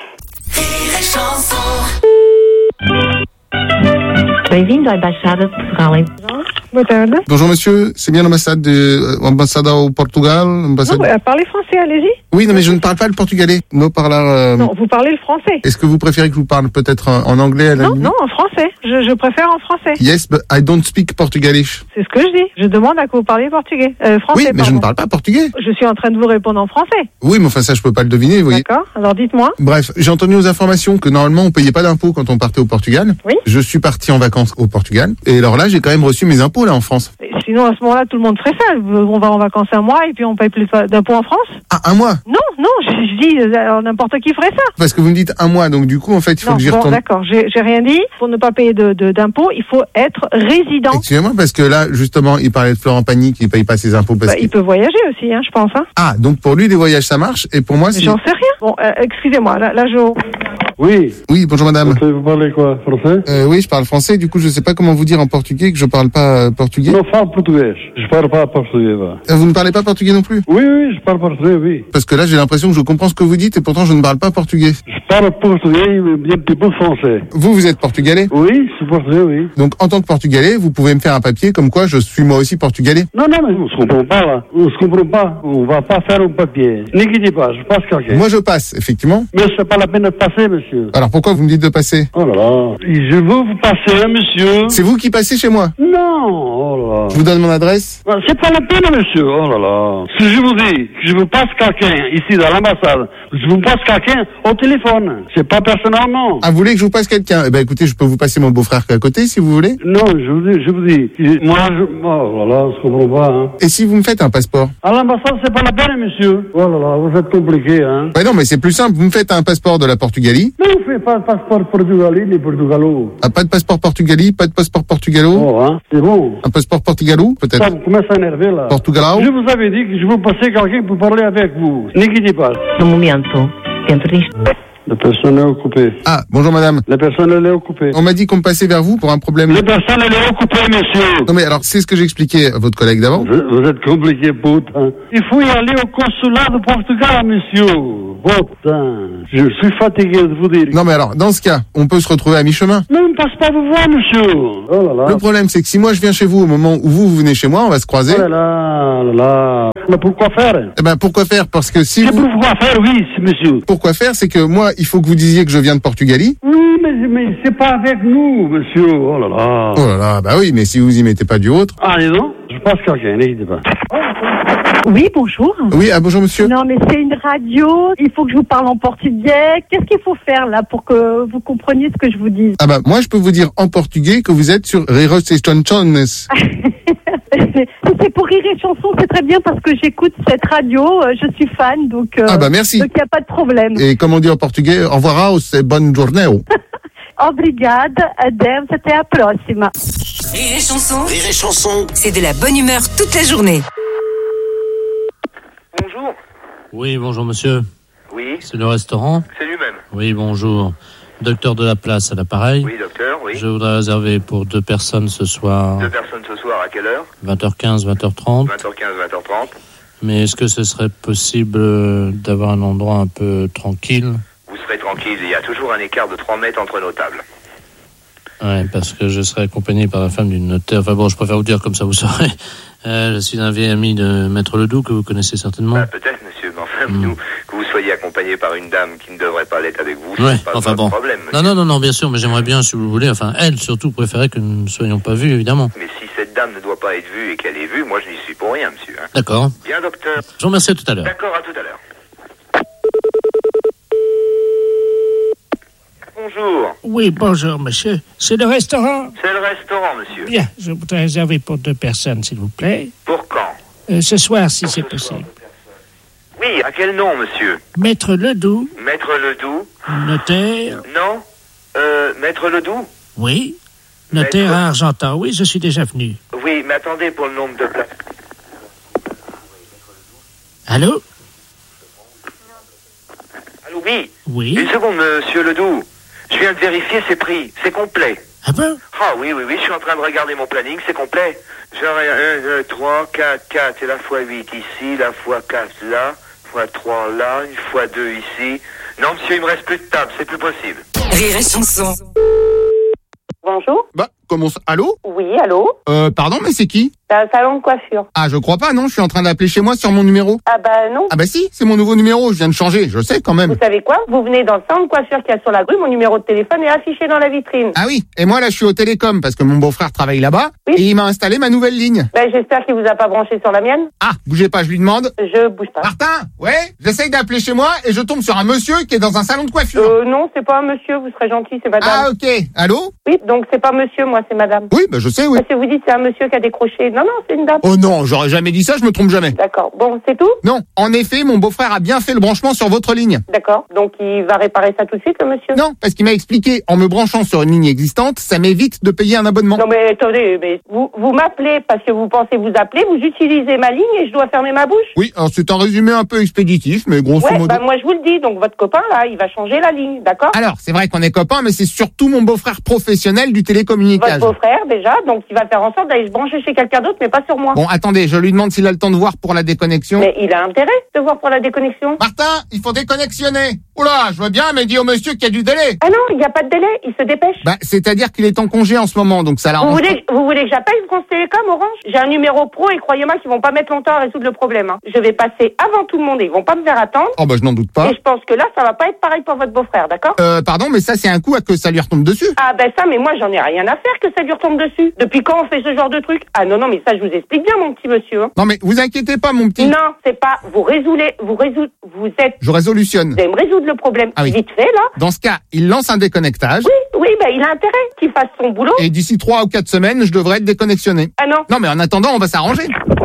S3: Bem-vindo à Embaixada de Portugal.
S15: Boa tarde.
S1: Bonjour monsieur, c'est bien l'ambassade de euh, ambassade au Portugal, ambassade...
S15: Non, euh, parlez français, allez-y.
S1: Oui, non mais je ne parle pas le portugais. No parlar. euh,
S15: Non, vous parlez le français.
S1: Est-ce que vous préférez que je vous parle peut-être en, en anglais à la
S15: Non,
S1: limite?
S15: non, en français. Je, je préfère en français.
S1: Yes, but I don't speak Portugalish.
S15: C'est ce que je dis. Je demande à que vous parliez portugais. Euh, français,
S1: Oui, mais je
S15: pardon.
S1: ne parle pas portugais.
S15: Je suis en train de vous répondre en français.
S1: Oui, mais enfin ça je peux pas le deviner, vous voyez.
S15: D'accord. Alors dites-moi.
S1: Bref, j'ai entendu aux informations que normalement on payait pas d'impôts quand on partait au Portugal.
S15: Oui.
S1: Je suis parti en vacances au Portugal et alors là j'ai quand même reçu mes impôts là en France.
S15: Et sinon, à ce moment-là, tout le monde ferait ça. On va en vacances un mois et puis on paye plus d'impôts en France.
S1: Ah, un mois.
S15: Non, non, je, je dis, euh, alors, n'importe qui ferait ça.
S1: Parce que vous me dites un mois, donc du coup en fait il faut
S15: Non,
S1: que j'y
S15: bon,
S1: retourne.
S15: d'accord, j'ai j'ai rien dit. Pour ne pas payer de de- d'impôts, il faut être résident.
S1: Excusez-moi parce que là justement il parlait de Florent Pagny qui paye pas ses impôts parce
S15: Bah,
S1: que...
S15: il peut voyager aussi, hein, je pense. Hein.
S1: Ah, donc pour lui les voyages ça marche et pour moi
S15: Mais
S1: c'est...
S15: j'en sais rien. Bon, euh, excusez-moi, là, là, je...
S1: Oui. Oui, bonjour madame.
S16: Vous parlez quoi, français?
S1: Euh, oui, je parle français, du coup je sais pas comment vous dire en portugais que je parle pas euh, portugais.
S16: Non, parle portugais. Je parle pas portugais, va.
S1: Euh, Vous ne parlez pas portugais non plus?
S16: Oui, oui, je parle portugais, oui.
S1: Parce que là j'ai l'impression que je comprends ce que vous dites et pourtant je ne parle pas portugais.
S16: Je parle portugais, mais bien un petit peu français.
S1: Vous, vous êtes portugais?
S16: Oui, je suis portugais, oui.
S1: Donc en tant que portugais, vous pouvez me faire un papier comme quoi je suis moi aussi portugais?
S16: Non, non, mais on se comprend pas, là. On se comprend pas. On va pas faire un papier. N'inquiétez pas, je passe quelqu'un.
S1: Moi je passe, effectivement.
S16: Mais c'est pas la peine de passer, monsieur.
S1: Alors pourquoi vous me dites de passer?
S16: Oh là là. Je veux vous passer, monsieur.
S1: C'est vous qui passez chez moi?
S16: Non, oh là là.
S1: Je vous donne mon adresse?
S16: Non, c'est pas la peine, monsieur. Oh là là. Si je vous dis que je vous passe quelqu'un ici dans l'ambassade, je vous passe quelqu'un au téléphone. C'est pas personnel, non.
S1: Ah, vous voulez que je vous passe quelqu'un? Eh ben écoutez, je peux vous passer mon beau-frère qui est à côté si vous voulez.
S16: Non, je vous dis, je vous dis. je- Moi, je... Oh là là, je comprends pas, hein.
S1: Et si vous me faites un passeport?
S16: À l'ambassade, c'est pas la peine, monsieur. Oh là là, vous êtes compliqué, hein.
S1: Bah non, mais c'est plus simple, vous me faites un passeport de la Portugalie.
S16: Mais on fait pas de passeport portugais, les portugalo.
S1: Ah, pas de passeport portugali, pas de passeport portugalo.
S16: Oh, hein, c'est bon.
S1: Un passeport portugalo, peut-être.
S16: Ça vous commence à énerver, là.
S1: Portugalao.
S16: Je vous avais dit que je vous passais quelqu'un pour parler avec vous. N'inquiétez pas.
S3: No momento, dentro disto.
S16: La personne est occupée.
S1: Ah, bonjour madame.
S16: La personne elle est occupée.
S1: On m'a dit qu'on me passait vers vous pour un problème.
S16: La personne elle est occupée, monsieur.
S1: Non mais alors, c'est ce que j'expliquais à votre collègue d'avant.
S16: Vous, vous êtes compliqué, putain. Il faut y aller au consulat de Portugal, monsieur. Putain. Je suis fatigué de vous dire.
S1: Non mais alors, dans ce cas, on peut se retrouver à mi-chemin.
S16: Mais on ne passe pas vous voir, monsieur. Oh là là.
S1: Le problème, c'est que si moi je viens chez vous au moment où vous, vous venez chez moi, on va se croiser.
S16: Oh là là, là là. Mais pourquoi faire?
S1: Eh ben, pourquoi faire? Parce que si
S16: C'est
S1: vous...
S16: pourquoi faire, oui, monsieur.
S1: Pourquoi faire? C'est que moi, il faut que vous disiez que je viens de Portugalie.
S16: Oui, mais, mais c'est pas avec nous, monsieur. Oh là là.
S1: Oh là là, bah oui, mais si vous y mettez pas du autre.
S16: Ah, dis donc. Je passe quelqu'un, n'hésitez pas.
S15: Oui, bonjour.
S1: Oui, ah bonjour monsieur.
S15: Non, mais c'est une radio. Il faut que je vous parle en portugais. Qu'est-ce qu'il faut faire là pour que vous compreniez ce que je vous dis?
S1: Ah bah, moi je peux vous dire en portugais que vous êtes sur Riros et Chonchones.
S15: Si c'est pour rire et chanson, c'est très bien parce que j'écoute cette radio, euh, je suis fan, donc euh,
S1: Ah bah merci.
S15: donc il n'y a pas de problème.
S1: Et comme on dit en portugais, au revoir, c'est bonne journée.
S15: Obrigada, adeus, até à próxima.
S17: Rire et chanson.
S6: Rire et chanson.
S17: C'est de la bonne humeur toute la journée.
S5: Bonjour.
S8: Oui, bonjour monsieur.
S5: Oui.
S8: C'est le restaurant?
S5: C'est lui-même.
S8: Oui, bonjour. Docteur de la place à l'appareil.
S5: Oui, docteur, oui.
S8: Je voudrais réserver pour deux personnes ce soir.
S5: Deux personnes ce soir, à quelle heure?
S8: vingt heures quinze, vingt heures trente.
S5: vingt heures quinze, vingt heures trente.
S8: Mais est-ce que ce serait possible d'avoir un endroit un peu tranquille?
S5: Vous serez tranquille, il y a toujours un écart de trois mètres entre nos tables.
S8: Ouais, parce que je serai accompagné par la femme d'une notaire. Enfin bon, je préfère vous dire comme ça, vous saurez. Euh, je suis un vieil ami de Maître Ledoux, que vous connaissez certainement.
S5: Bah, peut-être, monsieur, mais enfin,
S8: Mm.
S5: nous, que vous soyez accompagné par une dame qui ne devrait pas l'être avec vous,
S8: Ouais,
S5: c'est pas
S8: enfin
S5: notre
S8: bon.
S5: problème.
S8: Non, non, non, non, bien sûr, mais j'aimerais bien, si vous voulez, enfin, elle surtout préférait que nous ne soyons pas vus, évidemment.
S5: Mais si cette dame ne doit pas être vue et qu'elle est vue, moi je n'y suis pour rien, monsieur. Hein.
S8: D'accord.
S5: Bien, docteur.
S8: Je vous remercie à tout à l'heure.
S5: D'accord, à tout à l'heure. Bonjour.
S9: Oui, bonjour, monsieur. C'est le restaurant?
S5: C'est le restaurant, monsieur.
S9: Bien, je voudrais réserver pour deux personnes, s'il vous plaît.
S5: Pour quand?
S9: Euh, ce soir, si c'est possible.
S5: Oui, à quel nom, monsieur?
S9: Maître Ledoux,
S5: Maître Ledoux?
S9: notaire.
S5: Non. Euh, Maître Ledoux?
S9: Oui. Notaire
S5: Maître-
S9: à Argentan, oui, je suis déjà venu.
S5: Oui, mais attendez pour le nombre de places.
S9: Allô?
S5: Allô, oui.
S9: Oui.
S5: Une seconde, monsieur Ledoux. Je viens de vérifier ses prix. C'est complet.
S9: Ah bon?
S5: Ah oui, oui, oui, je suis en train de regarder mon planning, c'est complet. J'aurai un, deux, trois, quatre, quatre, et la fois huit ici, la fois quatre là, fois trois là, une fois deux ici. Non, monsieur, il me reste plus de table, c'est plus possible.
S17: Rire et chanson.
S7: Bonjour.
S1: Bah, comment ça? Allô?
S7: Oui, allô?
S1: Euh, pardon, mais c'est qui?
S7: C'est un salon de coiffure.
S1: Ah, je crois pas, non, je suis en train d'appeler chez moi sur mon numéro.
S7: Ah bah non.
S1: Ah bah si, c'est mon nouveau numéro, je viens de changer, je sais quand même.
S7: Vous savez quoi? Vous venez dans le salon de coiffure qu'il y a sur la rue, mon numéro de téléphone est affiché dans la vitrine.
S1: Ah oui, et moi là je suis au télécom parce que mon beau-frère travaille là-bas et il m'a installé ma nouvelle ligne.
S7: Ben j'espère qu'il vous a pas branché sur la mienne.
S1: Ah, bougez pas, je lui demande.
S7: Je bouge pas.
S1: Martin, ouais, j'essaye d'appeler chez moi et je tombe sur un monsieur qui est dans un salon de coiffure.
S7: Euh non, c'est pas un monsieur, vous serez gentil, c'est madame.
S1: Ah ok, allô?
S7: Oui, donc c'est pas monsieur, moi c'est madame.
S1: Oui, bah je sais, oui.
S7: Parce que vous dites c'est un monsieur qui a décroché. Non, non, c'est une dame.
S1: Oh non, j'aurais jamais dit ça, je me trompe jamais.
S7: D'accord, bon, c'est tout?
S1: Non, en effet, mon beau-frère a bien fait le branchement sur votre ligne.
S7: D'accord, donc il va réparer ça tout de suite, le monsieur?
S1: Non, parce qu'il m'a expliqué, en me branchant sur une ligne existante, ça m'évite de payer un abonnement.
S7: Non mais attendez, mais vous, vous m'appelez parce que vous pensez vous appeler, vous utilisez ma ligne et je dois fermer ma bouche?
S1: Oui, alors c'est un résumé un peu expéditif, mais grosso
S7: Ouais,
S1: modo...
S7: bah moi je vous le dis, donc votre copain là, il va changer la ligne, d'accord?
S1: Alors, c'est vrai qu'on est copains, mais c'est surtout mon beau-frère professionnel du télécommunication.
S7: Votre beau-frère déjà, donc il va faire en sorte d'aller se brancher chez quelqu'un d'autre, mais pas sur moi.
S1: Bon, attendez, je lui demande s'il a le temps de voir pour la déconnexion.
S7: Mais il a intérêt de voir pour la déconnexion.
S1: Martin, il faut déconnexionner. Oula, je vois bien, mais dis au monsieur qu'il y a du délai.
S7: Ah non, il n'y a pas de délai, il se dépêche.
S1: Bah, c'est-à-dire qu'il est en congé en ce moment, donc ça
S7: Vous
S1: l'arrange.
S7: voulez, vous voulez que j'appelle France Télécom, Orange? J'ai un numéro pro et croyez-moi qu'ils vont pas mettre longtemps à résoudre le problème. Hein. Je vais passer avant tout le monde et ils vont pas me faire attendre.
S1: Oh bah je n'en doute pas.
S7: Et je pense que là, ça va pas être pareil pour votre beau-frère, d'accord?
S1: Euh, pardon, mais ça c'est un coup à que ça lui retombe dessus.
S7: Ah ben ça, mais moi j'en ai rien à faire que ça lui retombe dessus. Depuis quand on fait ce genre de truc? Ah non, non, mais ça je vous explique bien, mon petit monsieur. Hein.
S1: Non mais vous inquiétez pas, mon petit.
S7: Non, c'est pas, vous résoudez, vous résoudez, vous êtes...
S1: Je résolutionne.
S7: Vous allez me résoudre le problème
S1: Ah oui.
S7: vite fait, là.
S1: Dans ce cas, il lance un déconnectage.
S7: Oui, oui, ben il a intérêt qu'il fasse son boulot.
S1: Et d'ici trois ou quatre semaines, je devrais être déconnexionné.
S7: Ah non.
S1: Non mais en attendant, on va s'arranger.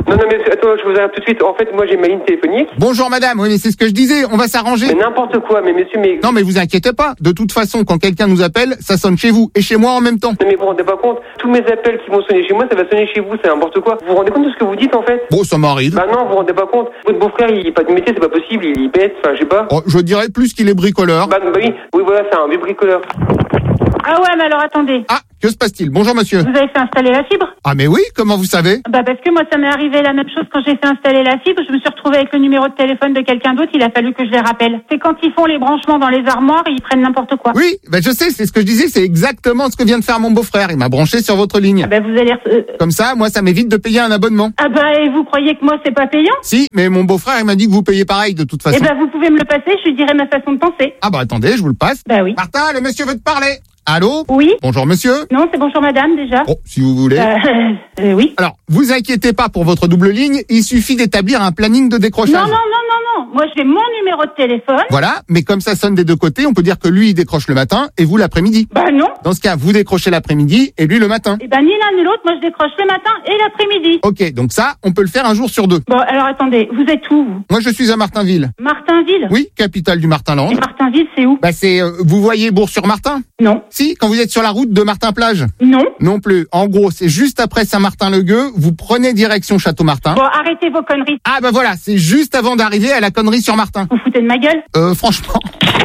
S18: Non, non, mais attends, je vous arrête tout de suite. En fait, moi, j'ai ma ligne téléphonique.
S1: Bonjour madame, oui mais c'est ce que je disais, on va s'arranger.
S18: Mais n'importe quoi, mais monsieur, mais...
S1: Non mais vous inquiétez pas, de toute façon, quand quelqu'un nous appelle, ça sonne chez vous et chez moi en même temps.
S18: Non mais vous vous rendez pas compte, tous mes appels qui vont sonner chez moi, ça va sonner chez vous, c'est n'importe quoi. Vous vous rendez compte de ce que vous dites en fait?
S1: Bon, ça m'arrive.
S18: Bah non, vous vous rendez pas compte. Votre beau-frère, il est pas de métier, c'est pas possible, il est bête, enfin, je sais pas.
S1: Oh, je dirais plus qu'il est bricoleur.
S18: Bah, bah oui, oui, voilà, c'est un vieux bricoleur.
S15: Ah ouais, mais alors attendez.
S1: Ah, que se passe-t-il? Bonjour monsieur.
S15: Vous avez fait installer la fibre?
S1: Ah mais oui, comment vous savez?
S15: Bah parce que moi ça m'est arrivé la même chose quand j'ai fait installer la fibre, je me suis retrouvée avec le numéro de téléphone de quelqu'un d'autre, il a fallu que je les rappelle. C'est quand ils font les branchements dans les armoires, ils prennent n'importe quoi.
S1: Oui, bah je sais, c'est ce que je disais, c'est exactement ce que vient de faire mon beau-frère, il m'a branché sur votre ligne.
S15: Ah bah vous allez... Euh...
S1: Comme ça, moi ça m'évite de payer un abonnement.
S15: Ah bah et vous croyez que moi c'est pas payant?
S1: Si, mais mon beau-frère il m'a dit que vous payez pareil de toute façon.
S15: Eh bah vous pouvez me le passer, je lui dirai ma façon de penser.
S1: Ah bah attendez, je vous le passe.
S15: Bah oui.
S1: Martin, le monsieur veut te parler. Allô?
S15: Oui.
S1: Bonjour monsieur.
S15: Non, c'est bonjour madame déjà.
S1: Oh, si vous voulez.
S15: Euh, euh, oui.
S1: Alors, vous inquiétez pas pour votre double ligne, il suffit d'établir un planning de décrochage.
S15: Non, non, non, non, non. Moi, j'ai mon numéro de téléphone.
S1: Voilà, mais comme ça sonne des deux côtés, on peut dire que lui, il décroche le matin et vous l'après-midi.
S15: Bah non.
S1: Dans ce cas, vous décrochez l'après-midi et lui le matin.
S15: Eh ben, ni l'un ni l'autre, moi, je décroche le matin et l'après-midi.
S1: Ok, donc ça, on peut le faire un jour sur deux.
S15: Bon, alors attendez, vous êtes où, vous?
S1: Moi, je suis à Martinville.
S15: Martinville?
S1: Oui, capitale du Martinland.
S15: Et Martinville, c'est où?
S1: Bah c'est, euh, vous voyez Bourg-sur-Martin?
S15: Non.
S1: Si, quand vous êtes sur la route de Martin-Plage?
S15: Non.
S1: Non plus. En gros, c'est juste après Saint-Martin-le-Gueux, vous prenez direction Château-Martin.
S15: Bon, arrêtez vos conneries.
S1: Ah bah voilà, c'est juste avant d'arriver à la connerie sur Martin.
S15: Vous foutez de ma gueule?
S1: Euh, franchement.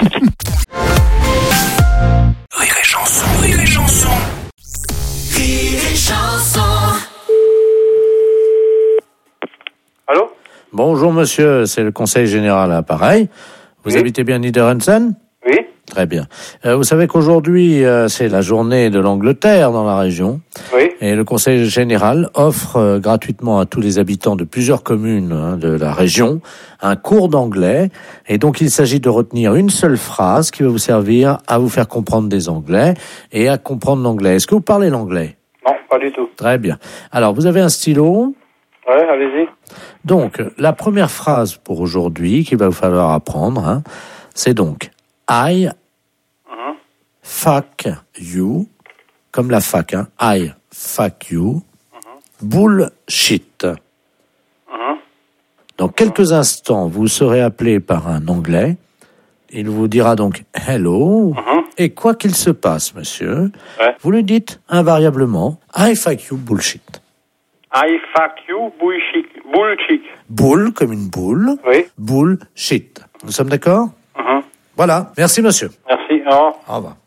S6: Rire et chanson, rire et chanson. Rire et chanson.
S2: Allô?
S8: Bonjour monsieur, c'est le conseil général à l'appareil. Vous
S2: Oui.
S8: habitez bien Niederhausen?
S2: Oui.
S8: Très bien. Euh, vous savez qu'aujourd'hui, euh, c'est la journée de l'Angleterre dans la région.
S2: Oui.
S8: Et le Conseil général offre euh, gratuitement à tous les habitants de plusieurs communes hein, de la région un cours d'anglais. Et donc, il s'agit de retenir une seule phrase qui va vous servir à vous faire comprendre des anglais et à comprendre l'anglais. Est-ce que vous parlez l'anglais?
S2: Non, pas du tout.
S8: Très bien. Alors, vous avez un stylo?
S2: Ouais, allez-y.
S8: Donc, la première phrase pour aujourd'hui qu'il va vous falloir apprendre, hein, c'est donc I
S2: Mhm.
S8: fuck you, comme la fac, hein, I fuck you, bullshit.
S2: Mhm.
S8: Dans quelques instants, vous serez appelé par un Anglais. Il vous dira donc hello.
S2: Mhm.
S8: Et quoi qu'il se passe, monsieur,
S2: Ouais.
S8: vous lui dites invariablement I fuck you bullshit.
S2: I fuck you, bullshit. Bullshit.
S8: Bull comme une boule.
S2: Oui.
S8: Bullshit. Nous sommes d'accord?
S2: Mhm.
S8: Voilà. Merci, monsieur.
S2: Merci. Au revoir.
S8: Au revoir.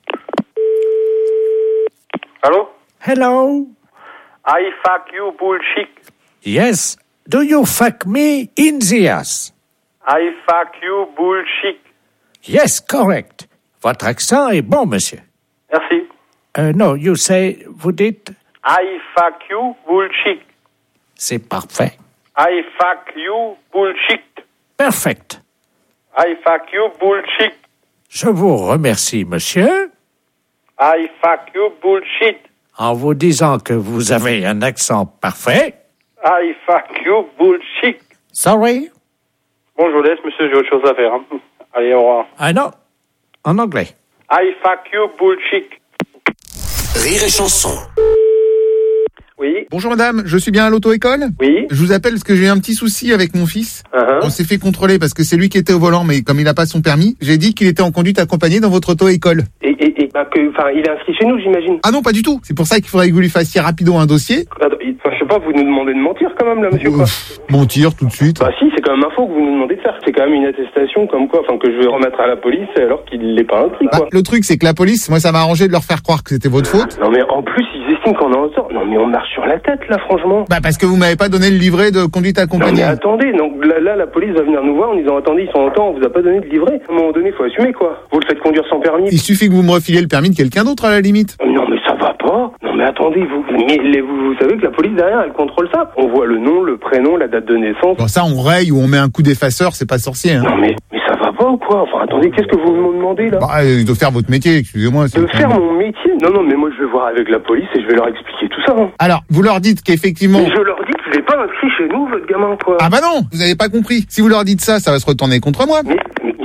S2: Allô?
S9: Hello.
S2: I fuck you, bullshit.
S9: Yes. Do you fuck me in the ass?
S2: I fuck you, bullshit.
S9: Yes, correct. Votre accent est bon, monsieur.
S2: Merci.
S9: Uh, no, you say, vous dites,
S2: I fuck you, bullshit.
S9: c'est parfait.
S2: I fuck you, bullshit.
S9: Perfect.
S2: I fuck you, bullshit.
S9: Je vous remercie, monsieur,
S2: I fuck you, bullshit.
S9: en vous disant que vous avez un accent parfait.
S2: I fuck you, bullshit.
S9: Sorry?
S2: Bon, je vous laisse, monsieur, j'ai autre chose à faire. Hein. Allez, au revoir.
S9: Ah non, en anglais.
S2: I fuck you, bullshit.
S6: Rire et chanson.
S2: Oui.
S1: Bonjour madame, je suis bien à l'auto-école?
S2: Oui.
S1: Je vous appelle parce que j'ai eu un petit souci avec mon fils.
S2: Uh-huh.
S1: On s'est fait contrôler parce que c'est lui qui était au volant, mais comme il n'a pas son permis, j'ai dit qu'il était en conduite accompagnée dans votre auto-école.
S18: Et, et, et bah que, enfin, il est inscrit chez nous, j'imagine.
S1: Ah non, pas du tout. C'est pour ça qu'il faudrait que vous lui fassiez rapido un dossier.
S18: Attends, il- enfin, je sais pas, vous nous demandez de mentir quand même, là, monsieur, quoi.
S1: Ouf, mentir tout de suite.
S18: Bah si, c'est quand même un faux que vous nous demandez de faire. C'est quand même une attestation comme quoi, enfin, que je vais remettre à la police alors qu'il l'est pas inscrit,
S1: Bah,
S18: quoi.
S1: le truc, c'est que la police, moi, ça m'a arrangé de leur faire croire que c'était votre faute.
S18: Non mais en plus, ils estiment qu'on en sort. Non mais on marche sur la tête, là, franchement.
S1: Bah, parce que vous m'avez pas donné le livret de conduite
S18: Non
S1: accompagnée.
S18: mais attendez, donc là, là, la police va venir nous voir en disant attendez, ils sont en temps, on vous a pas donné de livret. À un moment donné, faut assumer, quoi. Vous le faites conduire sans permis.
S1: Il suffit que vous me refiliez le permis de quelqu'un d'autre à la limite.
S18: Non mais ça va pas. Non mais attendez, vous, mais les- vous, vous savez que la police derrière, elle contrôle ça. On voit le nom, le prénom, la date de naissance.
S1: Bon, ça, on raye ou on met un coup d'effaceur, c'est pas sorcier, hein.
S18: Non mais, mais ça va pas ou quoi? Enfin attendez, qu'est-ce que vous me demandez là?
S1: Bah, euh, de faire votre métier, excusez-moi. c'est
S18: De
S1: quand
S18: faire
S1: même-
S18: mon métier? Non non mais moi je vais voir avec la police et je vais leur expliquer tout ça. Hein.
S1: Alors, vous leur dites qu'effectivement...
S18: Mais je leur dis qu'il est pas inscrit chez nous, votre gamin, quoi.
S1: Ah bah non, vous avez pas compris. Si vous leur dites ça, ça va se retourner contre moi.
S18: Mais, mais, mais,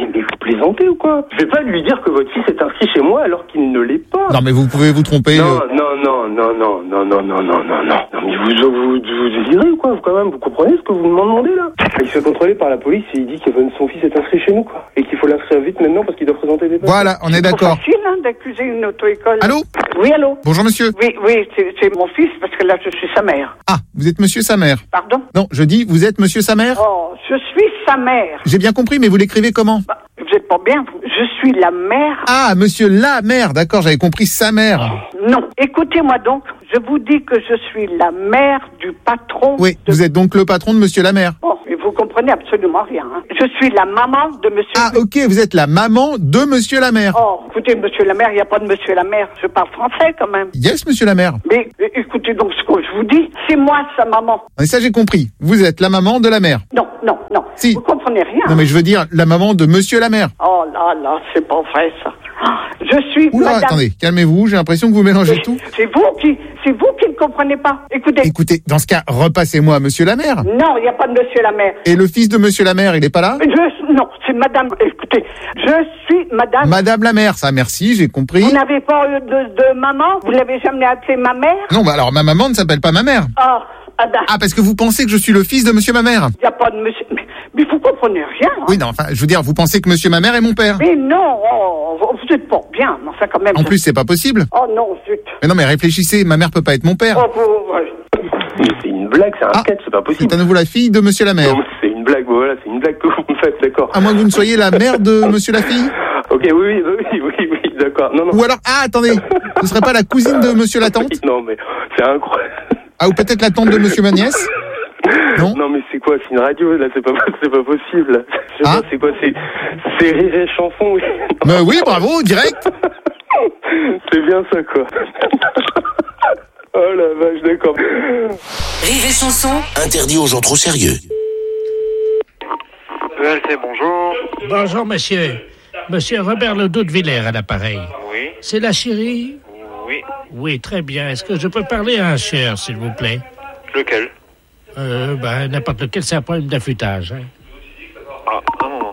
S18: plaisantez ou quoi? Je vais pas lui dire que votre fils est inscrit chez moi alors qu'il ne l'est pas.
S1: Non mais vous pouvez vous tromper.
S18: Non,
S1: euh...
S18: non, non, non, non, non, non, non, non, non, non. Non mais vous, vous, vous désirez ou quoi? Vous, quand même, vous comprenez ce que vous m'en demandez là? Il se fait contrôler par la police et il dit que son fils est inscrit chez nous, quoi. Et qu'il faut l'inscrire vite maintenant parce qu'il doit présenter des papiers.
S1: Voilà, on est d'accord.
S14: C'est facile, hein, d'accuser une auto-école.
S1: Allô?
S14: Oui, allô?
S1: Bonjour monsieur.
S14: Oui, oui, c'est, c'est mon fils parce que là, je suis sa mère.
S1: Ah, vous êtes monsieur sa mère.
S14: Pardon?
S1: Non, je dis, vous êtes monsieur sa mère?
S14: Oh, je suis sa mère.
S1: J'ai bien compris, mais vous l'écrivez comment?
S14: Bah, vous êtes pas bien, vous. Je suis la mère.
S1: Ah, monsieur la mère, d'accord, j'avais compris sa mère.
S14: Non, écoutez-moi donc, je vous dis que je suis la mère du patron.
S1: Oui,
S14: de...
S1: vous êtes donc le patron de monsieur la mère.
S14: Bon, mais vous comprenez absolument rien. Hein. Je suis la maman de monsieur...
S1: Ah, ok, vous êtes la maman de monsieur la mère.
S14: Oh, écoutez, monsieur la mère, il n'y a pas de monsieur la mère. Je parle français quand même.
S1: Yes, monsieur la mère.
S14: Mais écoutez donc ce que je vous dis, c'est moi sa maman.
S1: Mais ça, j'ai compris. Vous êtes la maman de la mère.
S14: Non, non, non.
S1: Si.
S14: Vous comprenez rien.
S1: Non, mais je veux dire la maman de monsieur la mère.
S14: Oh là là, c'est pas vrai ça. Je suis
S1: Oula,
S14: madame...
S1: attendez, calmez-vous, j'ai l'impression que vous mélangez
S14: Mais
S1: tout.
S14: C'est vous qui, c'est vous qui ne comprenez pas. Écoutez.
S1: Écoutez, dans ce cas, repassez-moi monsieur la mère.
S14: Non, il n'y a pas de monsieur la mère.
S1: Et le fils de monsieur la mère, il est pas là?
S14: Je, non, c'est madame, écoutez, je suis madame...
S1: Madame la mère, ça, merci, j'ai compris.
S14: Vous n'avez pas eu de, de maman? Vous l'avez jamais appelée ma mère?
S1: Non, bah alors ma maman ne s'appelle pas ma mère.
S14: Ah, ah, bah.
S1: Ah, parce que vous pensez que je suis le fils de monsieur ma mère?
S14: Il n'y a pas de monsieur... Mais, mais vous comprenez rien. Hein?
S1: Oui, non, enfin, je veux dire, vous pensez que monsieur ma mère est mon père?
S14: Mais non, oh, vous êtes pas bien, mais enfin quand même...
S1: En plus, c'est pas possible.
S14: Oh non, zut.
S1: Mais non, mais réfléchissez, ma mère peut pas être mon père.
S14: Oh, vous... ouais.
S18: Mais c'est une blague, c'est un
S1: Ah,
S18: sketch, c'est pas possible.
S1: C'est à nouveau la fille de monsieur la mère.
S18: Non, c'est une blague, voilà, c'est une blague que vous me faites, d'accord.
S1: À moins que vous ne soyez la mère de monsieur la fille?
S18: Ok, oui, oui, oui, oui, oui, d'accord. Non, non.
S1: Ou alors, ah, attendez, ce serait pas la cousine de monsieur la tante?
S18: Non, mais c'est incroyable.
S1: Ah, ou peut-être la tante de monsieur ma nièce? Non.
S18: Non, mais c'est quoi? C'est une radio, là, c'est pas, c'est pas possible. Là. Je sais
S1: Ah.
S18: pas, c'est quoi? C'est, c'est Rire et Chanson, oui.
S1: Mais oui, bravo, direct.
S18: C'est bien ça, quoi. Oh la vache, d'accord.
S17: Rire et chanson.
S6: Interdit aux gens trop sérieux.
S5: E L C, bonjour.
S9: Bonjour, monsieur. Monsieur Robert Ledoux de Villers à l'appareil.
S5: Oui.
S9: C'est la chérie?
S5: Oui.
S9: Oui, très bien. Est-ce que je peux parler à un cher, s'il vous plaît?
S5: Lequel?
S9: Euh, ben, n'importe lequel, c'est un problème d'affûtage. Hein.
S5: Ah, un moment.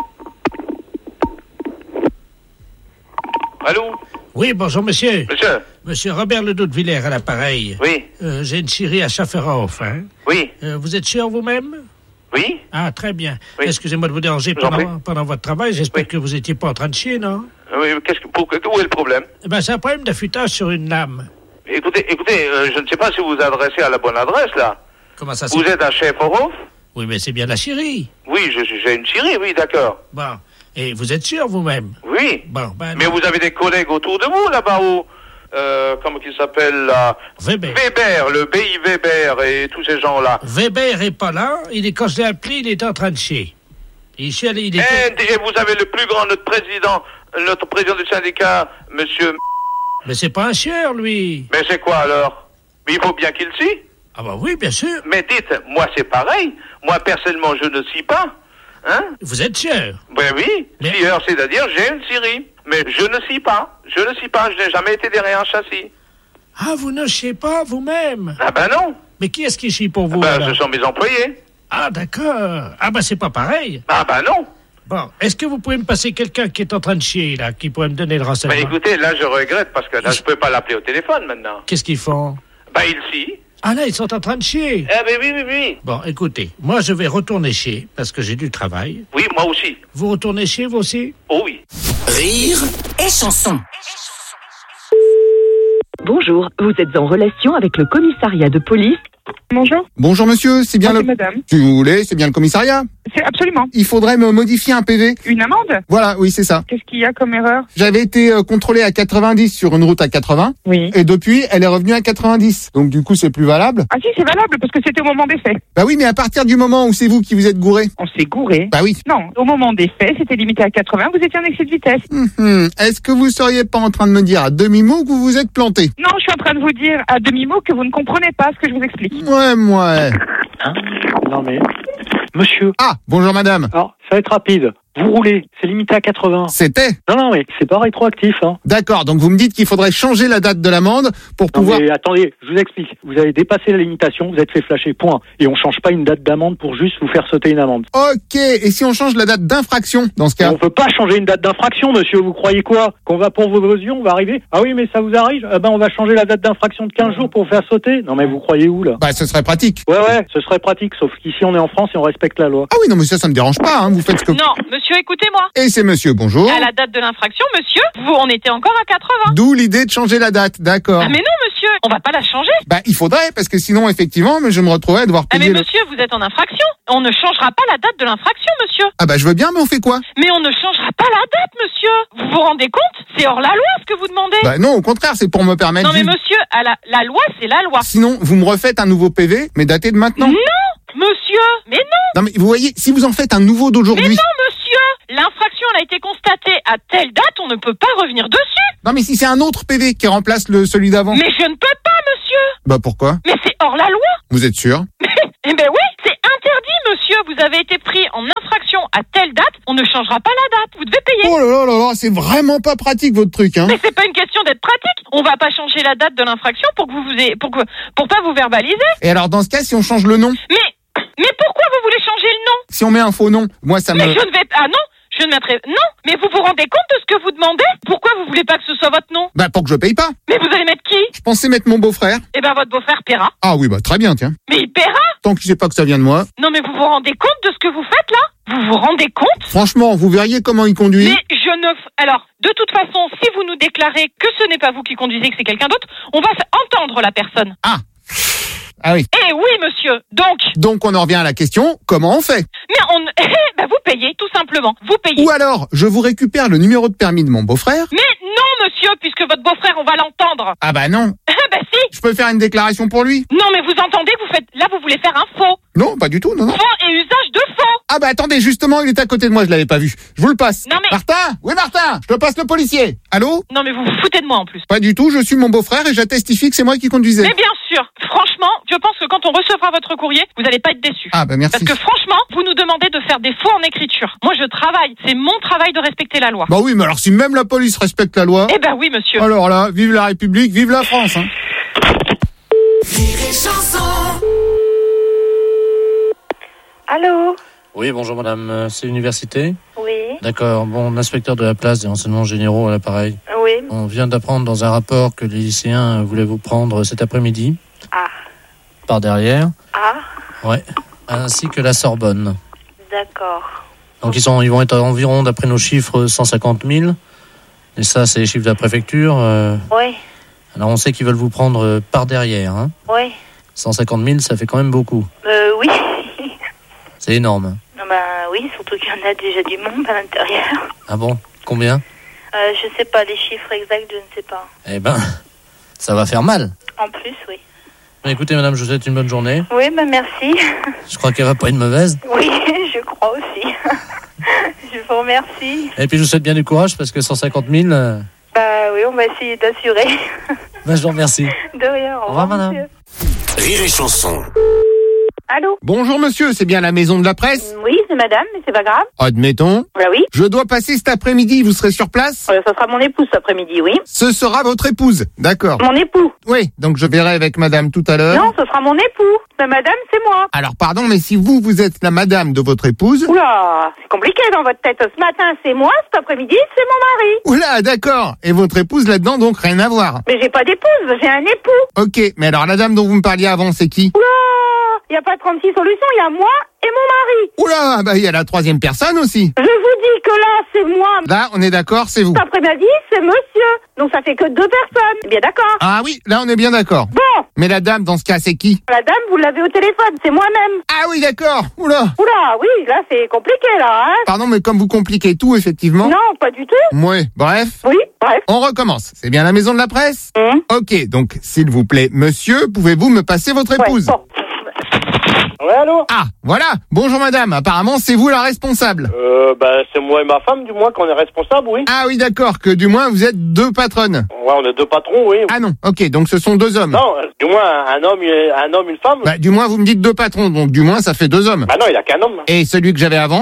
S5: Allô?
S9: Oui, bonjour, monsieur.
S5: Monsieur?
S9: Monsieur Robert Ledoux de Villers à l'appareil.
S5: Oui.
S9: Euh, j'ai une chérie à Schafferhof, hein.
S5: Oui.
S9: Euh, vous êtes sûr vous-même?
S5: Oui.
S9: Ah, très bien.
S5: Oui.
S9: Excusez-moi de vous déranger
S5: Je vous en
S9: pendant, pendant votre travail. J'espère que vous étiez pas en train de chier, non?
S5: Oui, qu'est-ce que, pour, où est le problème?
S9: Eh ben, c'est un problème d'affûtage sur une lame.
S5: Écoutez, écoutez, euh, je ne sais pas si vous vous adressez à la bonne adresse, là.
S9: Comment ça,
S5: Vous
S9: c'est...
S5: êtes à Schäferhof?
S9: Oui, mais c'est bien la chérie.
S5: Oui, je, j'ai une chérie, oui, d'accord.
S9: Bon. Et vous êtes sûr vous-même?
S5: Oui.
S9: Bon, ben...
S5: Mais vous avez des collègues autour de vous, là-bas, où, euh, comment qu'il s'appelle, là?
S9: Weber.
S5: Weber, le B I Weber et tous ces gens-là.
S9: Weber est pas là. Il est, quand je l'ai appelé, il était en train de chier. Il chiait, il était...
S5: Et, et vous avez le plus grand, notre président, notre président du syndicat, monsieur...
S9: Mais c'est pas un chieur, lui.
S5: Mais c'est quoi, alors? Mais il faut bien qu'il scie.
S9: Ah bah oui, bien sûr.
S5: Mais dites, moi, c'est pareil. Moi, personnellement, je ne scie pas. Hein?
S9: Vous êtes chieur.
S5: Ben oui,
S9: Mais...
S5: scieur, c'est-à-dire j'ai une scierie. Mais je ne scie pas. Je ne scie pas. Je n'ai jamais été derrière un châssis.
S9: Ah, vous ne chiez pas vous-même?
S5: Ah ben non.
S9: Mais qui est-ce qui chie pour vous?
S5: Ben,
S9: alors?
S5: ce sont mes employés.
S9: Ah, d'accord. Ah, ben, c'est pas pareil.
S5: Ah ben non.
S9: Bon, est-ce que vous pouvez me passer quelqu'un qui est en train de chier, là, qui pourrait me donner le renseignement?
S5: Ben écoutez, là, je regrette parce que là, je peux pas l'appeler au téléphone maintenant.
S9: Qu'est-ce qu'ils font?
S5: Ben, ils scient.
S9: Ah là, ils sont en train de chier.
S5: Eh ben oui, oui, oui.
S9: Bon, écoutez, moi, je vais retourner chier, parce que j'ai du travail.
S5: Oui, moi aussi.
S9: Vous retournez chier, vous aussi?
S5: Oh oui.
S17: Rire et chanson.
S19: Bonjour, vous êtes en relation avec le commissariat de police. Bonjour.
S1: Bonjour monsieur, c'est bien
S19: Moi,
S1: le...
S19: c'est madame.
S1: Si vous voulez, c'est bien le commissariat?
S19: C'est absolument.
S1: Il faudrait me modifier un P V.
S19: Une amende?
S1: Voilà, oui, c'est ça.
S19: Qu'est-ce qu'il y a comme erreur?
S1: J'avais été euh, contrôlé à quatre-vingt-dix sur une route à quatre-vingts.
S19: Oui.
S1: Et depuis, elle est revenue à quatre-vingt-dix. Donc du coup, c'est plus valable.
S19: Ah si, c'est valable parce que c'était au moment des faits.
S1: Bah oui, mais à partir du moment où c'est vous qui vous êtes gouré.
S19: On s'est gouré?
S1: Bah oui.
S19: Non, au moment des faits, c'était limité à quatre-vingts, vous étiez en excès de vitesse.
S1: Hum, hum. Est-ce que vous seriez pas en train de me dire à demi-mot que vous vous êtes planté?
S19: Non, je suis en train de vous dire à demi-mot que vous ne comprenez pas ce que je vous explique.
S1: Ouais, moi.
S20: Hein? Non mais... Monsieur.
S1: Ah, bonjour madame.
S20: Alors, ça va être rapide. Vous roulez, c'est limité à quatre-vingts.
S1: C'était?
S20: Non, non, mais c'est pas rétroactif. Hein.
S1: D'accord, donc vous me dites qu'il faudrait changer la date de l'amende pour
S20: Non,
S1: pouvoir...
S20: mais attendez, je vous explique. Vous avez dépassé la limitation, vous êtes fait flasher, point. Et on change pas une date d'amende pour juste vous faire sauter une amende.
S1: Ok, et si on change la date d'infraction dans ce cas?
S20: On peut pas changer une date d'infraction, monsieur. Vous croyez quoi? Qu'on va pour vos yeux, on va arriver? Ah oui, mais ça vous arrive? Eh ben, on va changer la date d'infraction de quinze jours pour vous faire sauter. Non, mais vous croyez où, là?
S1: Bah, ce serait pratique.
S20: Ouais, ouais, ce serait pratique, sauf qu'ici, on est en France et on respecte la loi.
S1: Ah oui, non, mais ça, ça me dérange pas, hein. Vous faites ce que...
S10: Non, monsieur, écoutez-moi.
S1: Et c'est monsieur, bonjour.
S10: À la date de l'infraction, monsieur, vous, on était encore à quatre-vingts.
S1: D'où l'idée de changer la date, d'accord.
S10: Ah mais non, monsieur, on va pas la changer.
S1: Bah, il faudrait, parce que sinon, effectivement, je me retrouverais à devoir
S10: Ah
S1: payer
S10: mais
S1: le...
S10: monsieur, vous êtes en infraction. On ne changera pas la date de l'infraction, monsieur.
S1: Ah bah, je veux bien, mais on fait quoi?
S10: Mais on ne changera pas la date, monsieur. Vous vous rendez compte? C'est hors la loi, ce que vous demandez.
S1: Bah non, au contraire, c'est pour me permettre...
S10: Non mais
S1: juste-
S10: monsieur, à la, la loi, c'est la loi.
S1: Sinon, vous me refaites un nouveau P V, mais daté de maintenant.
S10: Non, monsieur, mais non.
S1: Non, mais vous voyez, si vous en faites un nouveau
S10: Mais
S1: d'aujourd'hui...
S10: non, monsieur. L'infraction, elle a été constatée à telle date, on ne peut pas revenir dessus.
S1: Non, mais si c'est un autre P V qui remplace le celui d'avant...
S10: Mais je ne peux pas, monsieur.
S1: Bah pourquoi?
S10: Mais c'est hors la loi.
S1: Vous êtes sûr?
S10: Eh ben oui, c'est interdit, monsieur. Vous avez été pris en infraction à telle date, on ne changera pas la date. Vous devez payer.
S1: Oh là là là là, c'est vraiment pas pratique votre truc, hein.
S10: Mais c'est pas une question d'être pratique. On va pas changer la date de l'infraction pour que vous vous ayez, pour que, pour pas vous verbaliser.
S1: Et alors dans ce cas, si on change le nom?
S10: Mais, mais pourquoi vous voulez changer le nom?
S1: Si on met un faux nom? Moi, ça me...
S10: Mais je ne vais, ah non, je ne mettrai, non. Mais vous vous rendez compte de ce que vous demandez? Pourquoi vous voulez pas que ce soit votre nom?
S1: Bah pour que je paye pas.
S10: Mais vous allez mettre qui?
S1: Je pensais mettre mon beau-frère.
S10: Eh ben votre beau-frère paiera.
S1: Ah oui, bah très bien, tiens.
S10: Mais il paiera.
S1: Tant qu'il sait pas que ça vient de moi.
S10: Non mais vous vous rendez compte de ce que vous faites là? Vous vous rendez compte?
S1: Franchement, vous verriez comment il conduit.
S10: Mais je ne... f- Alors, de toute façon, si vous nous déclarez que ce n'est pas vous qui conduisez, que c'est quelqu'un d'autre, on va f- entendre la personne.
S1: Ah. Ah oui.
S10: Eh oui, monsieur. Donc...
S1: Donc on en revient à la question, comment on fait?
S10: Mais on... Eh ben vous payez, tout simplement. Vous payez.
S1: Ou alors, je vous récupère le numéro de permis de mon beau-frère.
S10: Mais non, monsieur, puisque votre beau-frère, on va l'entendre.
S1: Ah bah non.
S10: Ah bah si.
S1: Je peux faire une déclaration pour lui?
S10: Non, mais vous entendez, vous faites... Là, vous voulez faire un faux.
S1: Non, pas du tout, non, non.
S10: Faux et usage de faux.
S1: Ah bah attendez, justement, il est à côté de moi, je l'avais pas vu. Je vous le passe.
S10: Non mais...
S1: Martin? Oui, Martin, je te passe le policier. Allô?
S10: Non mais vous vous foutez de moi en plus.
S1: Pas du tout, je suis mon beau-frère et j'attestifie que c'est moi qui conduisais.
S10: Mais bien sûr, franchement, je pense que quand on recevra votre courrier, vous n'allez pas être déçus.
S1: Ah bah merci.
S10: Parce que franchement, vous nous demandez de faire des faux en écriture. Moi je travaille, c'est mon travail de respecter la loi.
S1: Bah oui, mais alors si même la police respecte la loi...
S10: Eh ben oui, monsieur.
S1: Alors là, vive la République, vive la France, hein.
S7: Allô?
S8: Oui, bonjour madame, Euh, c'est l'université?
S7: Oui.
S8: D'accord, bon, l'inspecteur de la place des renseignements généraux à l'appareil.
S7: Oui.
S8: On vient d'apprendre dans un rapport que les lycéens voulaient vous prendre cet après-midi.
S7: Ah.
S8: Par derrière.
S7: Ah.
S8: Ouais. Ainsi que la Sorbonne.
S7: D'accord.
S8: Donc ils, sont, ils vont être environ, d'après nos chiffres, cent cinquante mille. Et ça, c'est les chiffres de la préfecture. Euh,
S7: Oui.
S8: Alors on sait qu'ils veulent vous prendre euh, par derrière. Hein.
S7: Oui.
S8: cent cinquante mille, ça fait quand même beaucoup.
S7: Euh, oui.
S8: C'est énorme.
S7: Non, bah oui, surtout qu'il y en a déjà du monde à l'intérieur.
S8: Ah bon? Combien?
S7: Euh, je sais pas les chiffres exacts, je ne sais pas.
S8: Eh ben, ça va faire mal.
S7: En plus, oui.
S8: Écoutez madame, je vous souhaite une bonne journée.
S7: Oui, bah merci.
S8: Je crois qu'elle va pas être mauvaise.
S7: Oui, je crois aussi. Je vous remercie.
S8: Et puis je vous souhaite bien du courage parce que cent cinquante mille... Euh...
S7: Bah oui, on va essayer d'assurer.
S8: Ben, je vous remercie.
S7: De rien, au revoir,
S8: madame.
S7: monsieur.
S6: Rire et chanson.
S7: Allô?
S1: Bonjour monsieur, c'est bien la maison de la presse?
S7: Oui, c'est madame, mais c'est pas grave.
S1: Admettons.
S7: Bah oui.
S1: Je dois passer cet après-midi, vous serez sur place?
S7: Euh, ça sera mon épouse cet après-midi, oui.
S1: Ce sera votre épouse, d'accord.
S7: Mon époux.
S1: Oui, donc je verrai avec madame tout à l'heure.
S7: Non, ce sera mon époux. La madame, c'est moi.
S1: Alors pardon, mais si vous, vous êtes la madame de votre épouse...
S7: Oula, c'est compliqué dans votre tête. Ce matin, c'est moi, cet après-midi, c'est mon mari.
S1: Oula, d'accord. Et votre épouse là-dedans, donc rien à voir.
S7: Mais j'ai pas d'épouse, j'ai un époux.
S1: Ok, mais alors la dame dont vous me parliez avant, c'est qui?
S7: Oula, il y a pas trente-six solutions, il y a moi et mon mari.
S1: Oula, bah il y a la troisième personne aussi.
S7: Je vous dis que là, c'est moi.
S1: Là, on est d'accord, c'est vous.
S7: Cet après-midi, c'est monsieur. Donc ça fait que deux personnes. Bien d'accord.
S1: Ah oui, là on est bien d'accord.
S7: Bon.
S1: Mais la dame, dans ce cas, c'est qui?
S7: La dame, vous l'avez au téléphone, c'est moi-même.
S1: Ah oui, d'accord. Oula.
S7: Oula, oui, là, c'est compliqué, là, hein.
S1: Pardon, mais comme vous compliquez tout, effectivement.
S7: Non, pas du tout.
S1: Ouais, bref.
S7: Oui, bref.
S1: On recommence. C'est bien la maison de la presse?
S7: Mmh.
S1: Ok, donc, s'il vous plaît, monsieur, pouvez-vous me passer votre épouse?
S7: Ouais, bon.
S18: Ouais, allô?
S1: Ah, voilà. Bonjour madame, apparemment c'est vous la responsable.
S18: Euh, bah, c'est moi et ma femme, du moins, qu'on est responsable, oui.
S1: Ah oui, d'accord, que du moins vous êtes deux patronnes.
S18: Ouais, on est deux patrons, oui.
S1: Ah non, ok, donc ce sont deux hommes.
S18: Non, du moins, un homme, et- un homme, une femme.
S1: Bah, du moins vous me dites deux patrons, donc du moins ça fait deux hommes.
S18: Bah non, il y a qu'un homme.
S1: Et celui que j'avais avant?
S18: Bah, le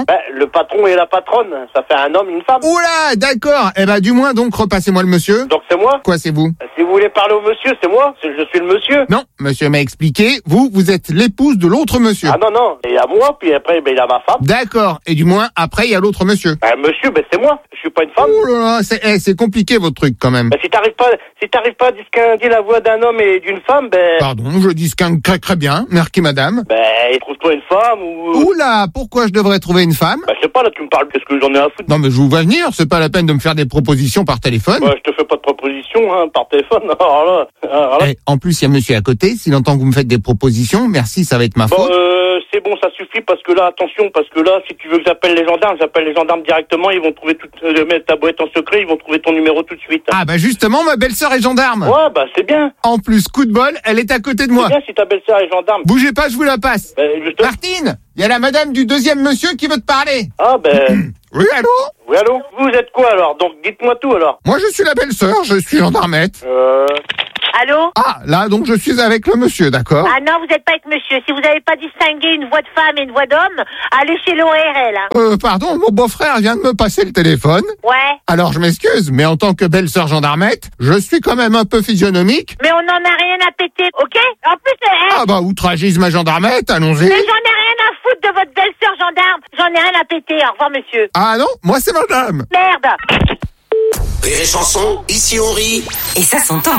S21: le patron et la patronne. Ça fait un homme, une femme.
S1: Oula, d'accord. Eh ben, du moins, donc, repassez-moi le monsieur.
S21: Donc c'est moi?
S1: Quoi, c'est vous?
S21: Si vous voulez parler au monsieur, c'est moi. C'est- Je suis le monsieur.
S1: Non, monsieur m'a expliqué. Vous, vous êtes l'épouse de l'autre monsieur.
S21: Ah non, non. Il y a moi, puis après, ben, il y a ma femme.
S1: D'accord. Et du moins, après, il y a l'autre monsieur.
S21: Ben, monsieur, ben, c'est moi. Je suis pas une femme.
S1: Oh là là, c'est, eh, c'est compliqué, votre truc, quand même.
S21: Ben, si t'arrives pas, si t'arrives pas à distinguer la voix d'un homme et d'une femme, ben,
S1: Pardon, je distingue très très bien. Merci, madame.
S21: ben, trouve-toi une femme ou...
S1: Oula, pourquoi je devrais trouver une femme?
S21: Ben, je sais pas, là, tu me parles, qu'est-ce que j'en ai à foutre?
S1: Non, mais je vous vois venir. C'est pas la peine de me faire des propositions par téléphone.
S21: Ouais, je te fais pas de proposition, hein, par téléphone. Alors là, alors là.
S1: Eh, en plus, il y a monsieur à côté. S'il entend que vous me faites des propositions, merci, ça va être ma
S21: Bon,
S1: faute.
S21: euh, c'est bon, ça suffit, parce que là, attention, parce que là, si tu veux que j'appelle les gendarmes, j'appelle les gendarmes directement, ils vont trouver tout, euh, mettre ta boîte en secret, ils vont trouver ton numéro tout de suite.
S1: Ah bah justement, ma belle-sœur est gendarme.
S21: Ouais, bah c'est bien.
S1: En plus, coup de bol, elle est à côté de moi.
S21: C'est bien si ta belle-sœur est gendarme.
S1: Bougez pas, je vous la passe.
S21: Ben, je te-
S1: Martine, il y a la madame du deuxième monsieur qui veut te parler.
S21: Ah ben...
S1: Oui, allô?
S21: Oui, allô? Vous êtes quoi alors? Donc dites-moi tout alors.
S1: Moi, je suis la belle-sœur, je suis gendarmette.
S21: Euh...
S12: Allô?
S1: Ah, là, donc je suis avec le monsieur, d'accord?
S12: Ah non, vous n'êtes pas avec monsieur. Si vous n'avez pas distingué une voix de femme et une voix d'homme, allez chez l'O R L. Hein.
S1: Euh, pardon, mon beau-frère vient de me passer le téléphone.
S12: Ouais.
S1: Alors, je m'excuse, mais en tant que belle-sœur gendarmette, je suis quand même un peu physionomique.
S12: Mais on n'en a rien à péter, ok? En plus, euh,
S1: Ah bah, outragisme à gendarmette, allons-y.
S12: mais j'en ai rien à foutre de votre belle-sœur gendarme. J'en ai rien à péter. Au revoir, monsieur.
S1: Ah non, moi c'est madame.
S12: Merde.
S6: Rire et chanson, ici on rit.
S17: Et ça s'entend.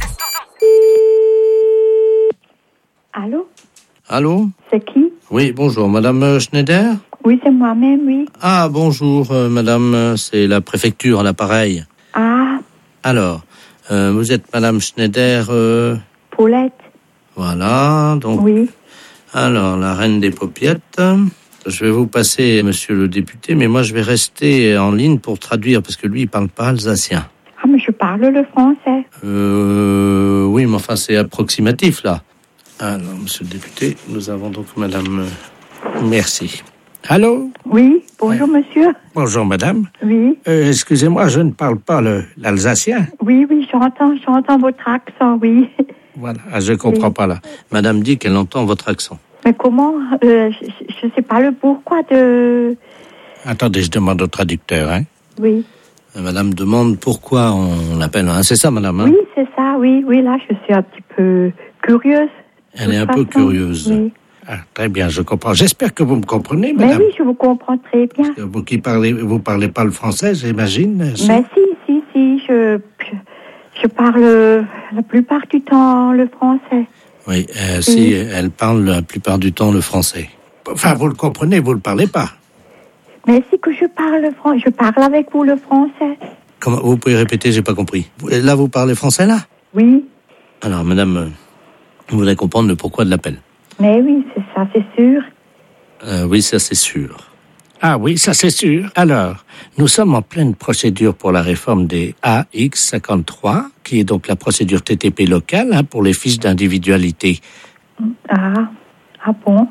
S22: Allô?
S8: Allô?
S22: C'est qui?
S8: Oui, bonjour, madame euh, Schneider?
S22: Oui, c'est moi-même, oui.
S8: Ah, bonjour, euh, madame, euh, c'est la préfecture à l'appareil.
S22: Ah,
S8: Alors, euh, vous êtes madame Schneider, euh,
S22: Paulette.
S8: voilà, donc...
S22: Oui.
S8: Alors, la reine des paupiettes. Je vais vous passer monsieur le député, mais moi je vais rester en ligne pour traduire, parce que lui, il parle pas alsacien.
S22: Ah, mais je parle le français.
S8: Euh, oui, mais enfin, c'est approximatif, là. Alors, monsieur le député, nous avons donc madame... euh, Merci. Allô?
S22: Oui, bonjour, monsieur.
S8: Bonjour, madame.
S22: Oui.
S8: Euh, excusez-moi, je ne parle pas le- l'alsacien.
S22: Oui, oui, j'entends, j'entends votre accent, oui.
S8: Voilà, ah, je comprends pas, là. Madame dit qu'elle entend votre accent.
S22: Mais comment? euh, Je ne sais pas le pourquoi de...
S8: Attendez, je demande au traducteur, hein.
S22: Oui.
S8: Euh, Madame demande pourquoi on l'appelle, hein. C'est ça, madame, hein?
S22: Oui, c'est ça, oui, oui, là, je suis un petit peu curieuse.
S8: Elle est un
S22: de
S8: peu
S22: toute façon.
S8: curieuse.
S22: Oui.
S8: Ah, très bien, je comprends. J'espère que vous me comprenez,
S22: Mais
S8: madame.
S22: oui, je vous comprends très bien.
S8: Vous qui parlez, vous parlez pas le français, j'imagine. si?
S22: Mais si, si, si, je, je, je parle la plupart du temps le français.
S8: Oui, euh, si, elle parle la plupart du temps le français. Enfin, vous le comprenez, vous le parlez pas.
S22: Mais si que je parle français, je parle avec vous le français.
S8: Comment, vous pouvez répéter, j'ai pas compris. Vous- Là, vous parlez français, là?
S22: Oui.
S8: Alors, madame, euh, vous voulez comprendre le pourquoi de l'appel?
S22: Mais oui, c'est ça, c'est sûr.
S8: Euh, oui, ça c'est sûr. Ah oui, ça c'est sûr. Alors, nous sommes en pleine procédure pour la réforme des A X cinquante-trois, qui est donc la procédure T T P locale hein, pour les fiches d'individualité.
S22: Ah, ah bon?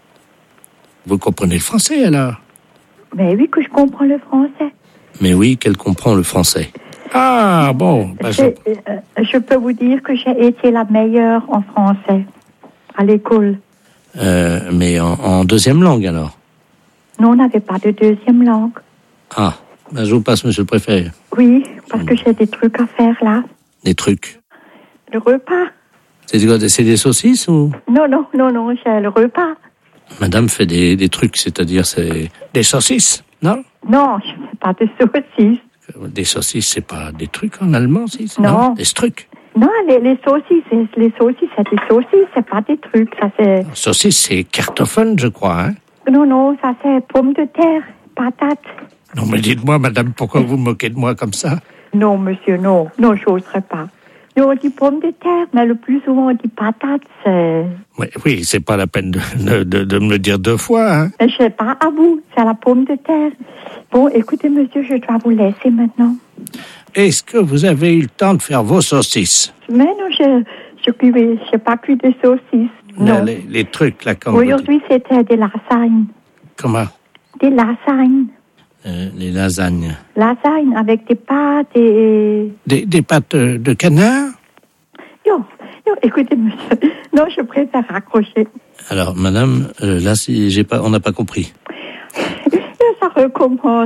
S8: Vous comprenez le français alors?
S22: Mais oui que je comprends le français.
S8: Mais oui, qu'elle comprend le français. Ah bon, bah, je...
S22: Je, euh, je peux vous dire que j'ai été la meilleure en français à l'école.
S8: Euh, mais en, en deuxième langue alors?
S22: Nous, on n'avait pas de deuxième langue.
S8: Ah, bah, je vous passe, monsieur le préfet.
S22: Oui, parce que j'ai des trucs à faire là.
S8: Des trucs.
S22: Le repas?
S8: C'est quoi, c'est des saucisses ou?
S22: Non, non, non, non, j'ai le repas.
S8: Madame fait des, des trucs, c'est-à-dire c'est des saucisses, non?
S22: Non, je ne fais pas de saucisses.
S8: Des saucisses, c'est pas des trucs en allemand, si?
S22: Non.
S8: Des trucs.
S22: Non, les, les saucisses, c'est- les saucisses, c'est des saucisses, c'est pas des trucs, ça c'est...
S8: Saucisses, c'est Kartoffeln, je crois, hein?
S22: Non, non, ça c'est pommes de terre, patates.
S8: Non, mais dites-moi, madame, pourquoi vous me moquez de moi comme ça?
S22: Non, monsieur, non, non, j'oserais pas. Nous, on dit pommes de terre, mais le plus souvent, on dit patates, c'est...
S8: Oui, oui, c'est pas la peine de, de, de, de me le dire deux fois, hein?
S22: Mais je sais pas à vous, c'est la pomme de terre. Bon, écoutez, monsieur, je dois vous laisser maintenant.
S8: Est-ce que vous avez eu le temps de faire vos saucisses?
S22: Mais non, je je cuis, je pas cuit de saucisses. Non.
S8: Les, les trucs, là, comme vous dites.
S22: Aujourd'hui, c'était des lasagnes.
S8: Comment?
S22: Des lasagnes.
S8: Euh, les lasagnes.
S22: Lasagnes avec des pâtes et...
S8: Des, des pâtes euh, de canard?
S22: Non, non, écoutez, monsieur. Non, je préfère raccrocher.
S8: Alors, madame, euh, là, si j'ai pas, on n'a pas compris.
S22: Ça ça recommence.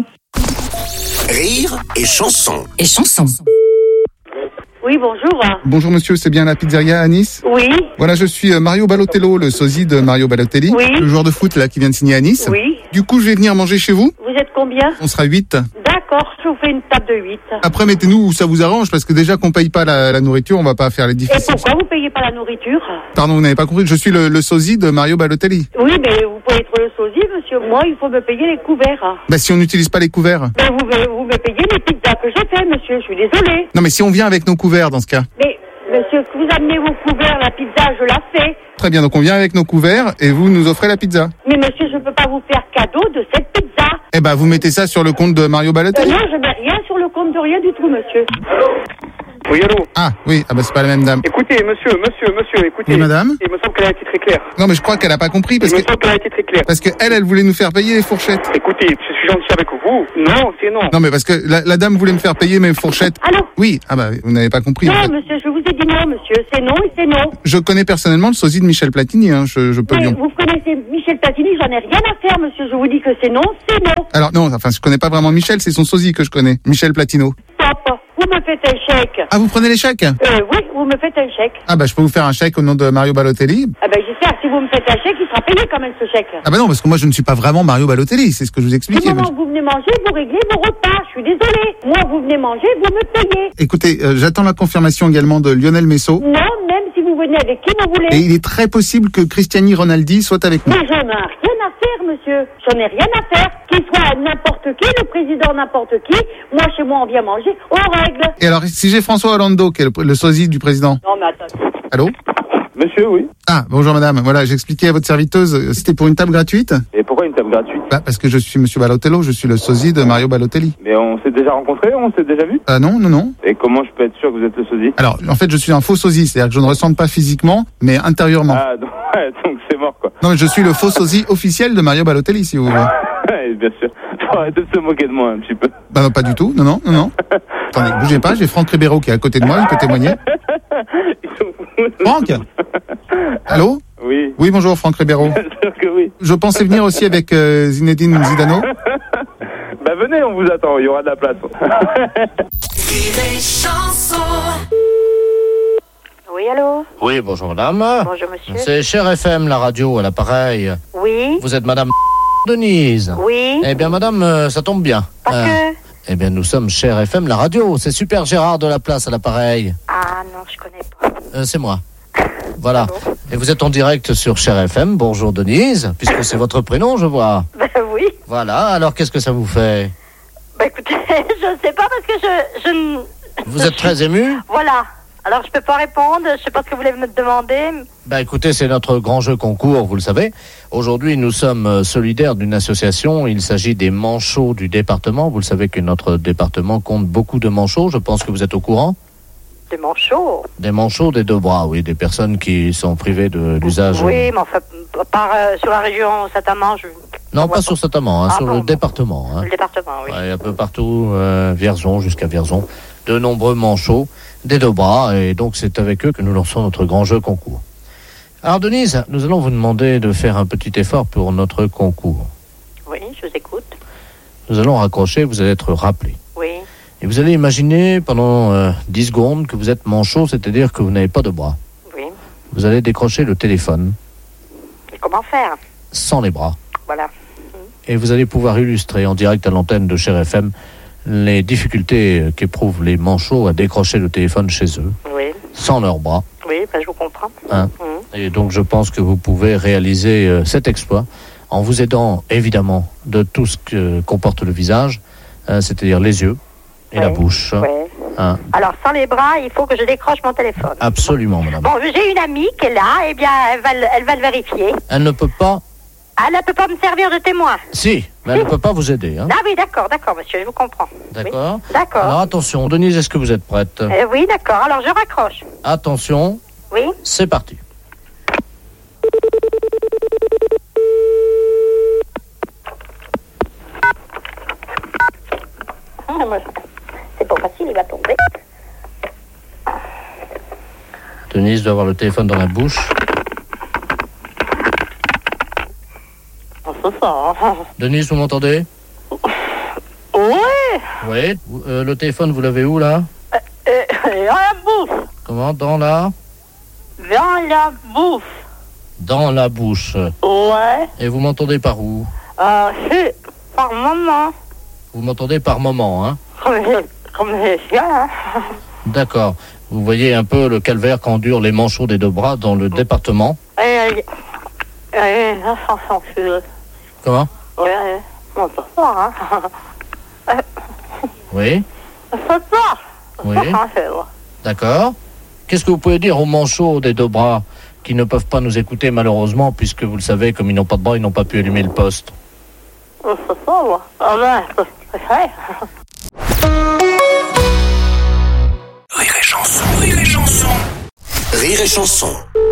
S6: Rire et chanson.
S17: Et chanson.
S12: Oui, bonjour.
S1: Bonjour monsieur, c'est bien la pizzeria à Nice?
S12: Oui.
S1: Voilà, je suis euh, Mario Balotello, le sosie de Mario Balotelli,
S12: Oui.
S1: le joueur de foot là qui vient de signer à Nice.
S12: Oui.
S1: Du coup, je vais venir manger chez vous.
S12: Vous êtes combien?
S1: On sera huit.
S12: D'accord, je vous fais une table de huit.
S1: Après, mettez-nous où ça vous arrange, parce que déjà qu'on paye pas la, la nourriture, on va pas faire les
S12: Et
S1: difficiles.
S12: pourquoi vous payez pas la nourriture?
S1: Pardon, vous n'avez pas compris, je suis le, le sosie de Mario Balotelli.
S12: Oui, mais vous pouvez être le sosie, monsieur. Moi, il faut me payer les couverts.
S1: Bah si on n'utilise pas les couverts.
S12: Mais vous, me- vous me payez les pizzas que je fais, monsieur. Je suis désolée.
S1: Non mais si on vient avec nos couverts dans ce cas.
S12: Mais, monsieur, que vous amenez vos couverts, la pizza, je la fais.
S1: Très bien, donc on vient avec nos couverts et vous nous offrez la pizza.
S12: Mais monsieur, je peux pas vous faire cadeau de cette pizza.
S1: Eh ben vous mettez ça sur le compte de Mario
S12: Euh,
S1: Balotelli.
S12: non, je mets rien sur le compte de rien du tout, monsieur.
S18: Oui, allô?
S1: Ah oui, ah bah c'est pas la même dame.
S18: Écoutez, monsieur, monsieur, monsieur, écoutez.
S1: Oui, madame?
S18: Il me semble qu'elle a été très claire.
S1: Non mais je crois qu'elle a pas compris parce
S18: Il
S1: que
S18: me semble qu'elle a été très claire.
S1: parce que elle, elle voulait nous faire payer les fourchettes.
S18: Écoutez, je suis gentil avec vous. Non, c'est non.
S1: Non mais parce que la, la dame voulait me faire payer mes fourchettes.
S12: Allô?
S1: Oui, ah bah vous n'avez pas compris. en
S12: Non,
S1: fait.
S12: monsieur, je vous ai dit non, monsieur. C'est non et c'est non.
S1: Je connais personnellement le sosie de Michel Platini, hein, je, je peux
S12: Mais
S1: lui. en-
S12: vous connaissez Michel Platini, j'en ai rien à faire, monsieur. Je vous dis que c'est non, c'est non.
S1: Alors non, enfin je connais pas vraiment Michel, c'est son sosie que je connais, Michel Platino.
S12: Papa, vous me faites un chèque.
S1: Ah vous prenez les chèques?
S12: Euh, oui, vous me faites un chèque.
S1: Ah bah je peux vous faire un chèque au nom de Mario Balotelli.
S12: Ah ben j'espère que si vous me faites un chèque, il sera payé quand même ce chèque.
S1: Ah bah non, parce que moi je ne suis pas vraiment Mario Balotelli, c'est ce que je vous
S12: Du
S1: expliquais.
S12: moment que vous venez manger, vous réglez vos repas. Je suis désolée. Moi, vous venez manger, vous me payez.
S1: Écoutez, euh, j'attends la confirmation également de Lionel Messeau.
S12: Non, même si vous venez avec qui vous voulez.
S1: Et il est très possible que Cristiani Ronaldi soit avec nous.
S12: Mais j'en ai rien à faire, monsieur. J'en ai rien à faire. Qu'il soit n'importe qui, le président n'importe qui. Moi, chez moi, on vient manger. On règle.
S1: Et alors, si j'ai François Hollande, qui est le, le sosie du président.
S12: Non, mais attends.
S1: Allô?
S18: Monsieur, oui.
S1: Ah, bonjour madame. Voilà, j'expliquais à votre serviteuse, euh, c'était pour une table gratuite?
S18: Et pourquoi une table gratuite?
S1: Bah, parce que je suis monsieur Balotello, je suis le sosie de Mario Balotelli.
S18: Mais on s'est déjà rencontrés, on s'est déjà vu?
S1: Ah non, non, non.
S18: Et comment je peux être sûr que vous êtes le sosie?
S1: Alors, en fait, je suis un faux sosie, c'est-à-dire que je ne ressemble pas physiquement, mais intérieurement.
S18: Ah, donc, ouais, donc c'est mort, quoi.
S1: Non, mais je suis le faux sosie officiel de Mario Balotelli, si vous voulez.
S18: Ouais, bien sûr. Faut arrêter de se moquer de moi un petit peu.
S1: Bah non, pas du tout, non, non, non, non. Attendez, bougez pas, j'ai Franck Ribeiro qui est à côté de moi, il peut témoigner. Franck? Allô?
S18: Oui.
S1: Oui, bonjour Franck Ribeiro.
S18: Bien sûr que oui.
S1: Je pensais venir aussi avec euh, Zinedine Zidane.
S18: Bah venez, on vous attend, il y aura de la place.
S12: Oui, allô?
S8: Oui, bonjour madame.
S12: Bonjour, monsieur.
S8: C'est Cher F M, la radio, à l'appareil.
S12: Oui.
S8: Vous êtes madame Denise.
S12: Oui.
S8: Eh bien madame, euh, ça tombe bien.
S12: Parce
S8: Euh,
S12: que...
S8: Eh bien nous sommes Cher F M, la radio. C'est Super Gérard de la Place à l'appareil.
S12: Ah non, je connais pas.
S8: Euh, c'est moi. Voilà. Et vous êtes en direct sur Cher F M. Bonjour Denise, puisque c'est votre prénom, je vois.
S12: Ben oui.
S8: Voilà, alors qu'est-ce que ça vous fait?
S12: Bah écoutez, je sais pas parce que je... je ne-
S8: Vous êtes très ému?
S12: Voilà. Alors je peux pas répondre, je sais pas ce que vous voulez me demander.
S8: Bah écoutez, c'est notre grand jeu concours, vous le savez. Aujourd'hui, nous sommes euh, solidaires d'une association. Il s'agit des manchots du département. Vous le savez que notre département compte beaucoup de manchots. Je pense que vous êtes au courant.
S12: Des manchots.
S8: Des manchots des deux bras, oui. Des personnes qui sont privées de l'usage.
S12: Oui, mais enfin, par, euh, sur la région Saint-Amand, je...
S8: Non, pas sur Saint-Amand, hein,
S12: Ah,
S8: sur
S12: bon,
S8: le
S12: bon.
S8: département. Hein.
S12: le département, oui.
S8: Ouais, un peu partout, euh, Vierzon jusqu'à Vierzon. De nombreux manchots des deux bras. Et donc, c'est avec eux que nous lançons notre grand jeu concours. Alors, Denise, nous allons vous demander de faire un petit effort pour notre concours.
S12: Oui, je vous écoute.
S8: Nous allons raccrocher, vous allez être rappelé.
S12: Oui.
S8: Et vous allez imaginer pendant euh, dix secondes que vous êtes manchot, c'est-à-dire que vous n'avez pas de bras.
S12: Oui.
S8: Vous allez décrocher le téléphone
S12: Et comment faire?
S8: sans les bras.
S12: Voilà.
S8: Et vous allez pouvoir illustrer en direct à l'antenne de Cher F M les difficultés euh, qu'éprouvent les manchots à décrocher le téléphone chez eux,
S12: Oui.
S8: sans leurs bras.
S12: Oui, ben, je vous comprends.
S8: Hein.
S12: Mhm.
S8: Et donc je pense que vous pouvez réaliser euh, cet exploit en vous aidant évidemment de tout ce que comporte le visage, euh, c'est-à-dire les yeux et la bouche.
S12: Ouais.
S8: Hein.
S12: Alors, sans les bras, il faut que je décroche mon téléphone.
S8: Absolument, madame.
S12: Bon, j'ai une amie qui est là, eh bien, elle va, le- elle va le vérifier.
S8: Elle ne peut pas...
S12: Elle ne peut pas me servir de témoin.
S8: Si, mais elle ne peut pas vous aider. Hein.
S12: Ah oui, d'accord, d'accord, monsieur, je vous comprends.
S8: D'accord.
S12: Oui. D'accord.
S8: Alors attention, Denise, est-ce que vous êtes prête?
S12: Euh, oui, d'accord, alors je raccroche.
S8: Attention,
S12: Oui.
S8: c'est parti.
S12: Ah, moi, c'est pas facile, il va tomber.
S8: Denise doit avoir le téléphone dans la bouche.
S12: Oh, c'est ça.
S8: Denise, vous m'entendez? Oui. Euh, le téléphone, vous l'avez où, là?
S12: Euh, dans la bouche.
S8: Comment? Dans la...
S12: Dans la bouche.
S8: Dans la bouche.
S12: Ouais.
S8: Et vous m'entendez par où?
S12: Euh, c'est par moment.
S8: Vous m'entendez par moment, hein?
S12: Comme les, comme les chiens. Hein.
S8: D'accord. Vous voyez un peu le calvaire qu'endurent les manchots des deux bras dans le département.
S12: Et elle la chanson que...
S8: Comment?
S12: Ouais, on peut pas, hein.
S8: Oui.
S12: On peut pas.
S8: Oui.
S12: Ouais.
S8: D'accord. Qu'est-ce que vous pouvez dire aux manchots des deux bras qui ne peuvent pas nous écouter malheureusement, puisque vous le savez, comme ils n'ont pas de bras, ils n'ont pas pu allumer le poste?
S12: On peut pas, moi. Ah ben, c'est vrai.
S6: Rire et chanson, rire et chanson. Rire et chanson.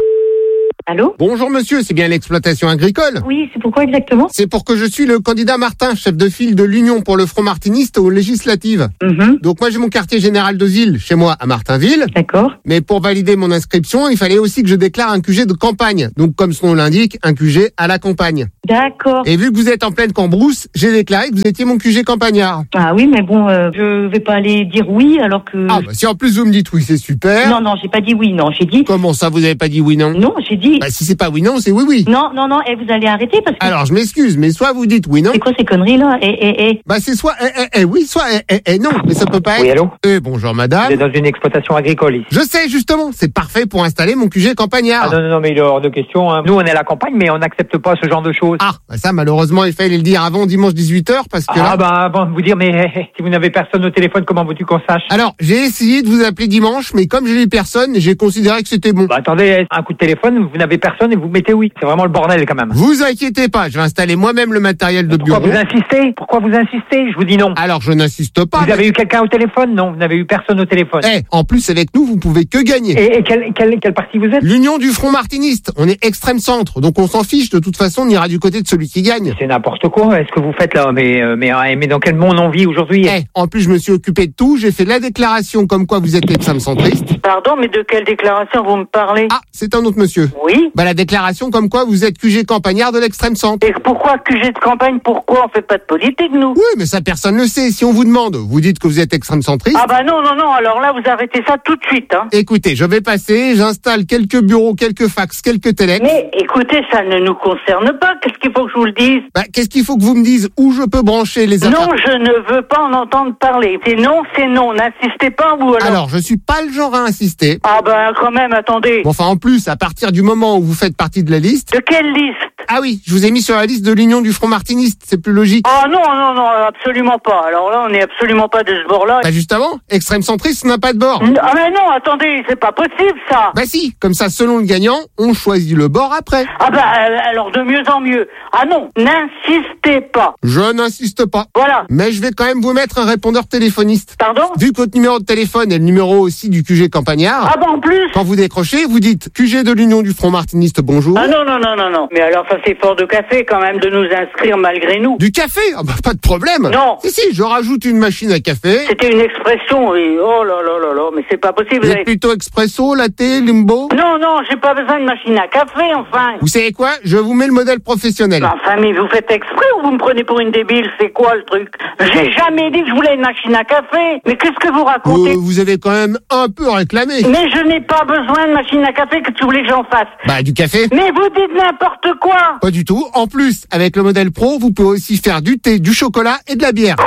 S22: Allô?
S1: Bonjour monsieur, c'est bien l'exploitation agricole?
S22: Oui, c'est pourquoi exactement?
S1: C'est pour que je suis le candidat Martin, chef de file de l'Union pour le Front Martiniste aux législatives.
S22: Mm-hmm.
S1: Donc moi j'ai mon quartier général d'Ozil chez moi à Martinville.
S22: D'accord.
S1: Mais pour valider mon inscription, il fallait aussi que je déclare un Q G de campagne. Donc comme son nom l'indique, un Q G à la campagne.
S22: D'accord.
S1: Et vu que vous êtes en pleine cambrousse, j'ai déclaré que vous étiez mon Q G campagnard.
S22: Ah oui, mais bon, euh, je vais pas aller dire oui alors que...
S1: Ah bah si en plus vous me dites oui, c'est super.
S22: Non, non, j'ai pas dit oui, non, j'ai dit...
S1: Comment ça, vous avez pas dit oui, non?
S22: Non, j'ai dit...
S1: Bah si c'est pas oui, non, c'est oui, oui.
S22: Non, non, non, et vous allez arrêter parce que...
S1: Alors je m'excuse, mais soit vous dites oui, non.
S22: C'est quoi ces conneries là? Eh, eh, eh.
S1: Bah c'est soit eh, eh, eh, oui, soit eh, eh, eh, non, mais ça peut pas être...
S4: Oui, allô?
S1: Eh, bonjour madame.
S4: Vous êtes dans une exploitation agricole ici.
S1: Je sais justement, c'est parfait pour installer mon Q G campagnard.
S4: Ah non, non, non, mais il est hors de question. Hein. Nous, on est à la campagne, mais on n'accepte pas ce genre de choses.
S1: Ah, bah ça malheureusement il fallait le dire avant dimanche dix-huit heures parce que
S4: Ah
S1: là...
S4: bah avant de vous dire, mais eh, eh, si vous n'avez personne au téléphone, comment veux-tu qu'on sache?
S1: Alors, j'ai essayé de vous appeler dimanche, mais comme j'ai eu personne, j'ai considéré que c'était bon.
S4: Bah attendez, un coup de téléphone, vous n'avez personne et vous mettez oui. C'est vraiment le bordel quand même.
S1: Vous inquiétez pas, je vais installer moi-même le matériel de
S4: Pourquoi
S1: bureau.
S4: vous insistez? Pourquoi vous insistez? Je vous dis non.
S1: Alors je n'insiste pas.
S4: Vous
S1: mais...
S4: avez eu quelqu'un au téléphone? Non, vous n'avez eu personne au téléphone.
S1: Eh, en plus avec nous, vous pouvez que gagner.
S4: Et, et quel, quel, quel parti vous êtes?
S1: L'Union du Front Martiniste. On est extrême centre, donc on s'en fiche. De toute façon, on ira du côté de celui qui gagne.
S4: C'est n'importe quoi. Est-ce que vous faites là? Mais, euh, mais, euh, mais dans quel monde on vit aujourd'hui?
S1: Eh, en plus je me suis occupé de tout. J'ai fait la déclaration comme quoi vous êtes extrême centriste.
S12: Pardon, mais de quelle déclaration vous me parlez?
S1: Ah, c'est un autre monsieur.
S12: Oui.
S1: Bah la déclaration comme quoi vous êtes Q G campagnard de l'extrême centre.
S12: Et pourquoi Q G de campagne? Pourquoi on fait pas de politique, nous?
S1: Oui, mais ça personne ne sait. Si on vous demande, vous dites que vous êtes extrême centriste.
S12: Ah bah non, non, non, alors là, vous arrêtez ça tout de suite, hein.
S1: Écoutez, je vais passer, j'installe quelques bureaux, quelques fax, quelques téléx.
S12: Mais écoutez, ça ne nous concerne pas. Qu'est-ce qu'il faut que je vous le dise?
S1: Bah, qu'est-ce qu'il faut que vous me disiez où je peux brancher les appareils?
S12: Non, je ne veux pas en entendre parler. C'est non, c'est non. N'insistez pas, ou alors...
S1: Alors, je suis pas le genre à insister.
S12: Ah ben, quand même, attendez.
S1: Bon, enfin, en plus, à partir du moment où vous faites partie de la liste...
S12: De quelle liste?
S1: Ah oui, je vous ai mis sur la liste de l'Union du Front Martiniste, c'est plus logique.
S12: Ah non, non, non, absolument pas. Alors là, on n'est absolument pas de ce bord-là.
S1: Bah justement, extrême centriste n'a pas de bord.
S12: Ah mais non, attendez, c'est pas possible ça.
S1: Bah si, comme ça, selon le gagnant, on choisit le bord après.
S12: Ah bah alors de mieux en mieux. Ah non, n'insistez pas.
S1: Je n'insiste pas.
S12: Voilà.
S1: Mais je vais quand même vous mettre un répondeur téléphoniste.
S12: Pardon?
S1: Vu que votre numéro de téléphone est le numéro aussi du Q G campagnard.
S12: Ah bah en plus.
S1: Quand vous décrochez, vous dites Q G de l'Union du Front Martiniste, bonjour.
S12: Ah non, non, non, non, non. Mais alors ça c'est fort de café quand même de nous inscrire malgré nous.
S1: Du café? Ah bah pas de problème.
S12: Non.
S1: Si, si, je rajoute une machine à café.
S12: C'était une expression, oui. Oh là là là là, mais c'est pas possible.
S1: Vous êtes plutôt expresso, latte, limbo?
S12: Non, non, j'ai pas besoin de machine à café, enfin.
S1: Vous savez quoi? Je vous mets le modèle professionnel.
S12: Enfin, mais vous faites exprès ou vous me prenez pour une débile? C'est quoi le truc? J'ai jamais dit que je voulais une machine à café. Mais qu'est-ce que vous racontez?
S1: Euh, vous avez quand même un peu réclamé.
S12: Mais je n'ai pas besoin de machine à café, que tu voulais que j'en fasse.
S1: Bah, du café.
S12: Mais vous dites n'importe quoi.
S1: Pas du tout. En plus, avec le modèle Pro, vous pouvez aussi faire du thé, du chocolat et de la bière.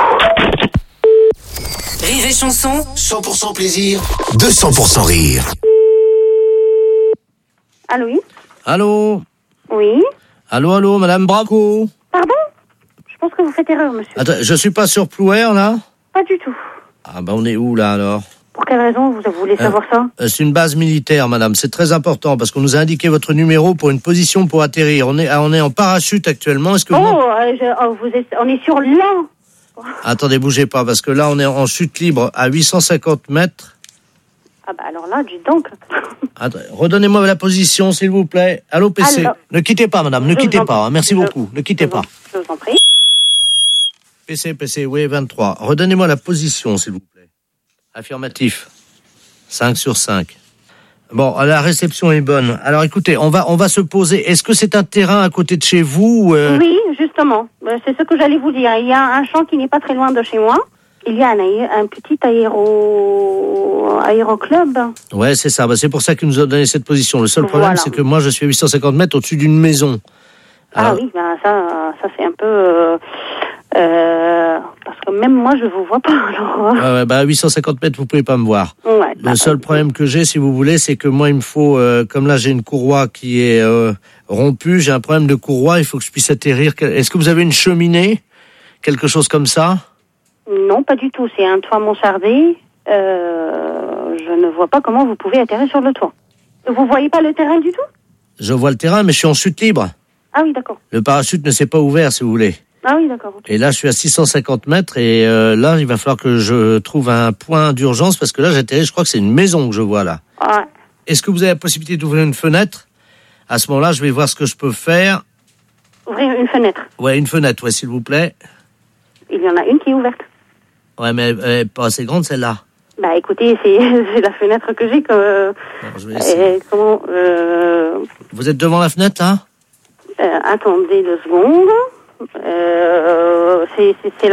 S17: Rire et chanson,
S6: cent pour cent plaisir, deux cents pour cent rire.
S7: Allô, oui?
S8: Allô?
S7: Oui?
S8: Allô, allô, madame Braco?
S7: Pardon? Je pense que vous faites erreur, monsieur.
S8: Attends, je suis pas sur Plouer, là?
S7: Pas du tout.
S8: Ah, bah, on est où, là, alors?
S7: Pour quelle raison vous voulez savoir ça?
S8: euh, C'est une base militaire, madame. C'est très important, parce qu'on nous a indiqué votre numéro pour une position pour atterrir. On est, on est en parachute actuellement. Est-ce que vous...
S7: Oh, euh, je, oh vous êtes, on est sur l'an.
S8: Attendez, bougez pas, parce que là, on est en chute libre à huit cent cinquante mètres.
S7: Ah bah alors là, dis donc.
S8: Attends, redonnez-moi la position, s'il vous plaît. Allô, P C?
S7: Alors,
S8: ne quittez pas, madame, ne quittez pas. Hein. Merci
S7: je,
S8: beaucoup. Ne quittez
S7: je
S8: pas.
S7: Je vous en prie.
S8: P C, P C, oui, vingt-trois. Redonnez-moi la position, s'il vous plaît. Affirmatif. cinq sur cinq. Bon, la réception est bonne. Alors, écoutez, on va, on va se poser. Est-ce que c'est un terrain à côté de chez vous? euh...
S7: Oui, justement. C'est ce que j'allais vous dire. Il y a un champ qui n'est pas très loin de chez moi.
S11: Il y a un, aé- un petit aéro... aéroclub.
S8: Ouais, c'est ça. Bah, c'est pour ça qu'ils nous ont donné cette position. Le seul problème,
S11: Voilà.
S8: c'est que moi, je suis à huit cent cinquante mètres au-dessus d'une maison.
S11: Ah
S8: Alors,
S11: oui, ben ça, ça c'est un peu... Euh, euh, parce que même moi, je vous vois pas. Alors,
S8: ouais, ouais, bah, à huit cent cinquante mètres, vous pouvez pas me voir.
S11: ouais,
S8: Le seul problème que j'ai, si vous voulez, c'est que moi, il me faut, euh, comme là, j'ai une courroie qui est euh, rompue, j'ai un problème de courroie, il faut que je puisse atterrir. Est-ce que vous avez une cheminée? Quelque chose comme ça?
S11: non, pas du tout. C'est un toit mansardé. Euh, je ne vois pas comment vous pouvez atterrir sur le toit. Vous voyez pas le terrain du tout?
S8: Je vois le terrain, mais je suis en chute libre.
S11: Ah oui, d'accord.
S8: Le parachute ne s'est pas ouvert, si vous voulez.
S11: Ah oui, d'accord. ok.
S8: Et là, je suis à six cent cinquante mètres et euh, là, il va falloir que je trouve un point d'urgence parce que là, j'atterris, je crois que c'est une maison que je vois là.
S11: Ouais.
S8: Est-ce que vous avez la possibilité d'ouvrir une fenêtre? À ce moment-là, je vais voir ce que je peux faire.
S11: Ouvrir une fenêtre.
S8: Ouais, une fenêtre, ouais, s'il vous plaît.
S11: Il y en a une qui est ouverte.
S8: Ouais, mais elle est pas assez grande, celle-là.
S11: Bah écoutez, c'est c'est la fenêtre que j'ai. Que,
S8: Bon, je vais essayer.
S11: euh, comment euh,
S8: Vous êtes devant la fenêtre, là?
S11: euh, Attendez deux secondes. Euh, c'est c'est- c'est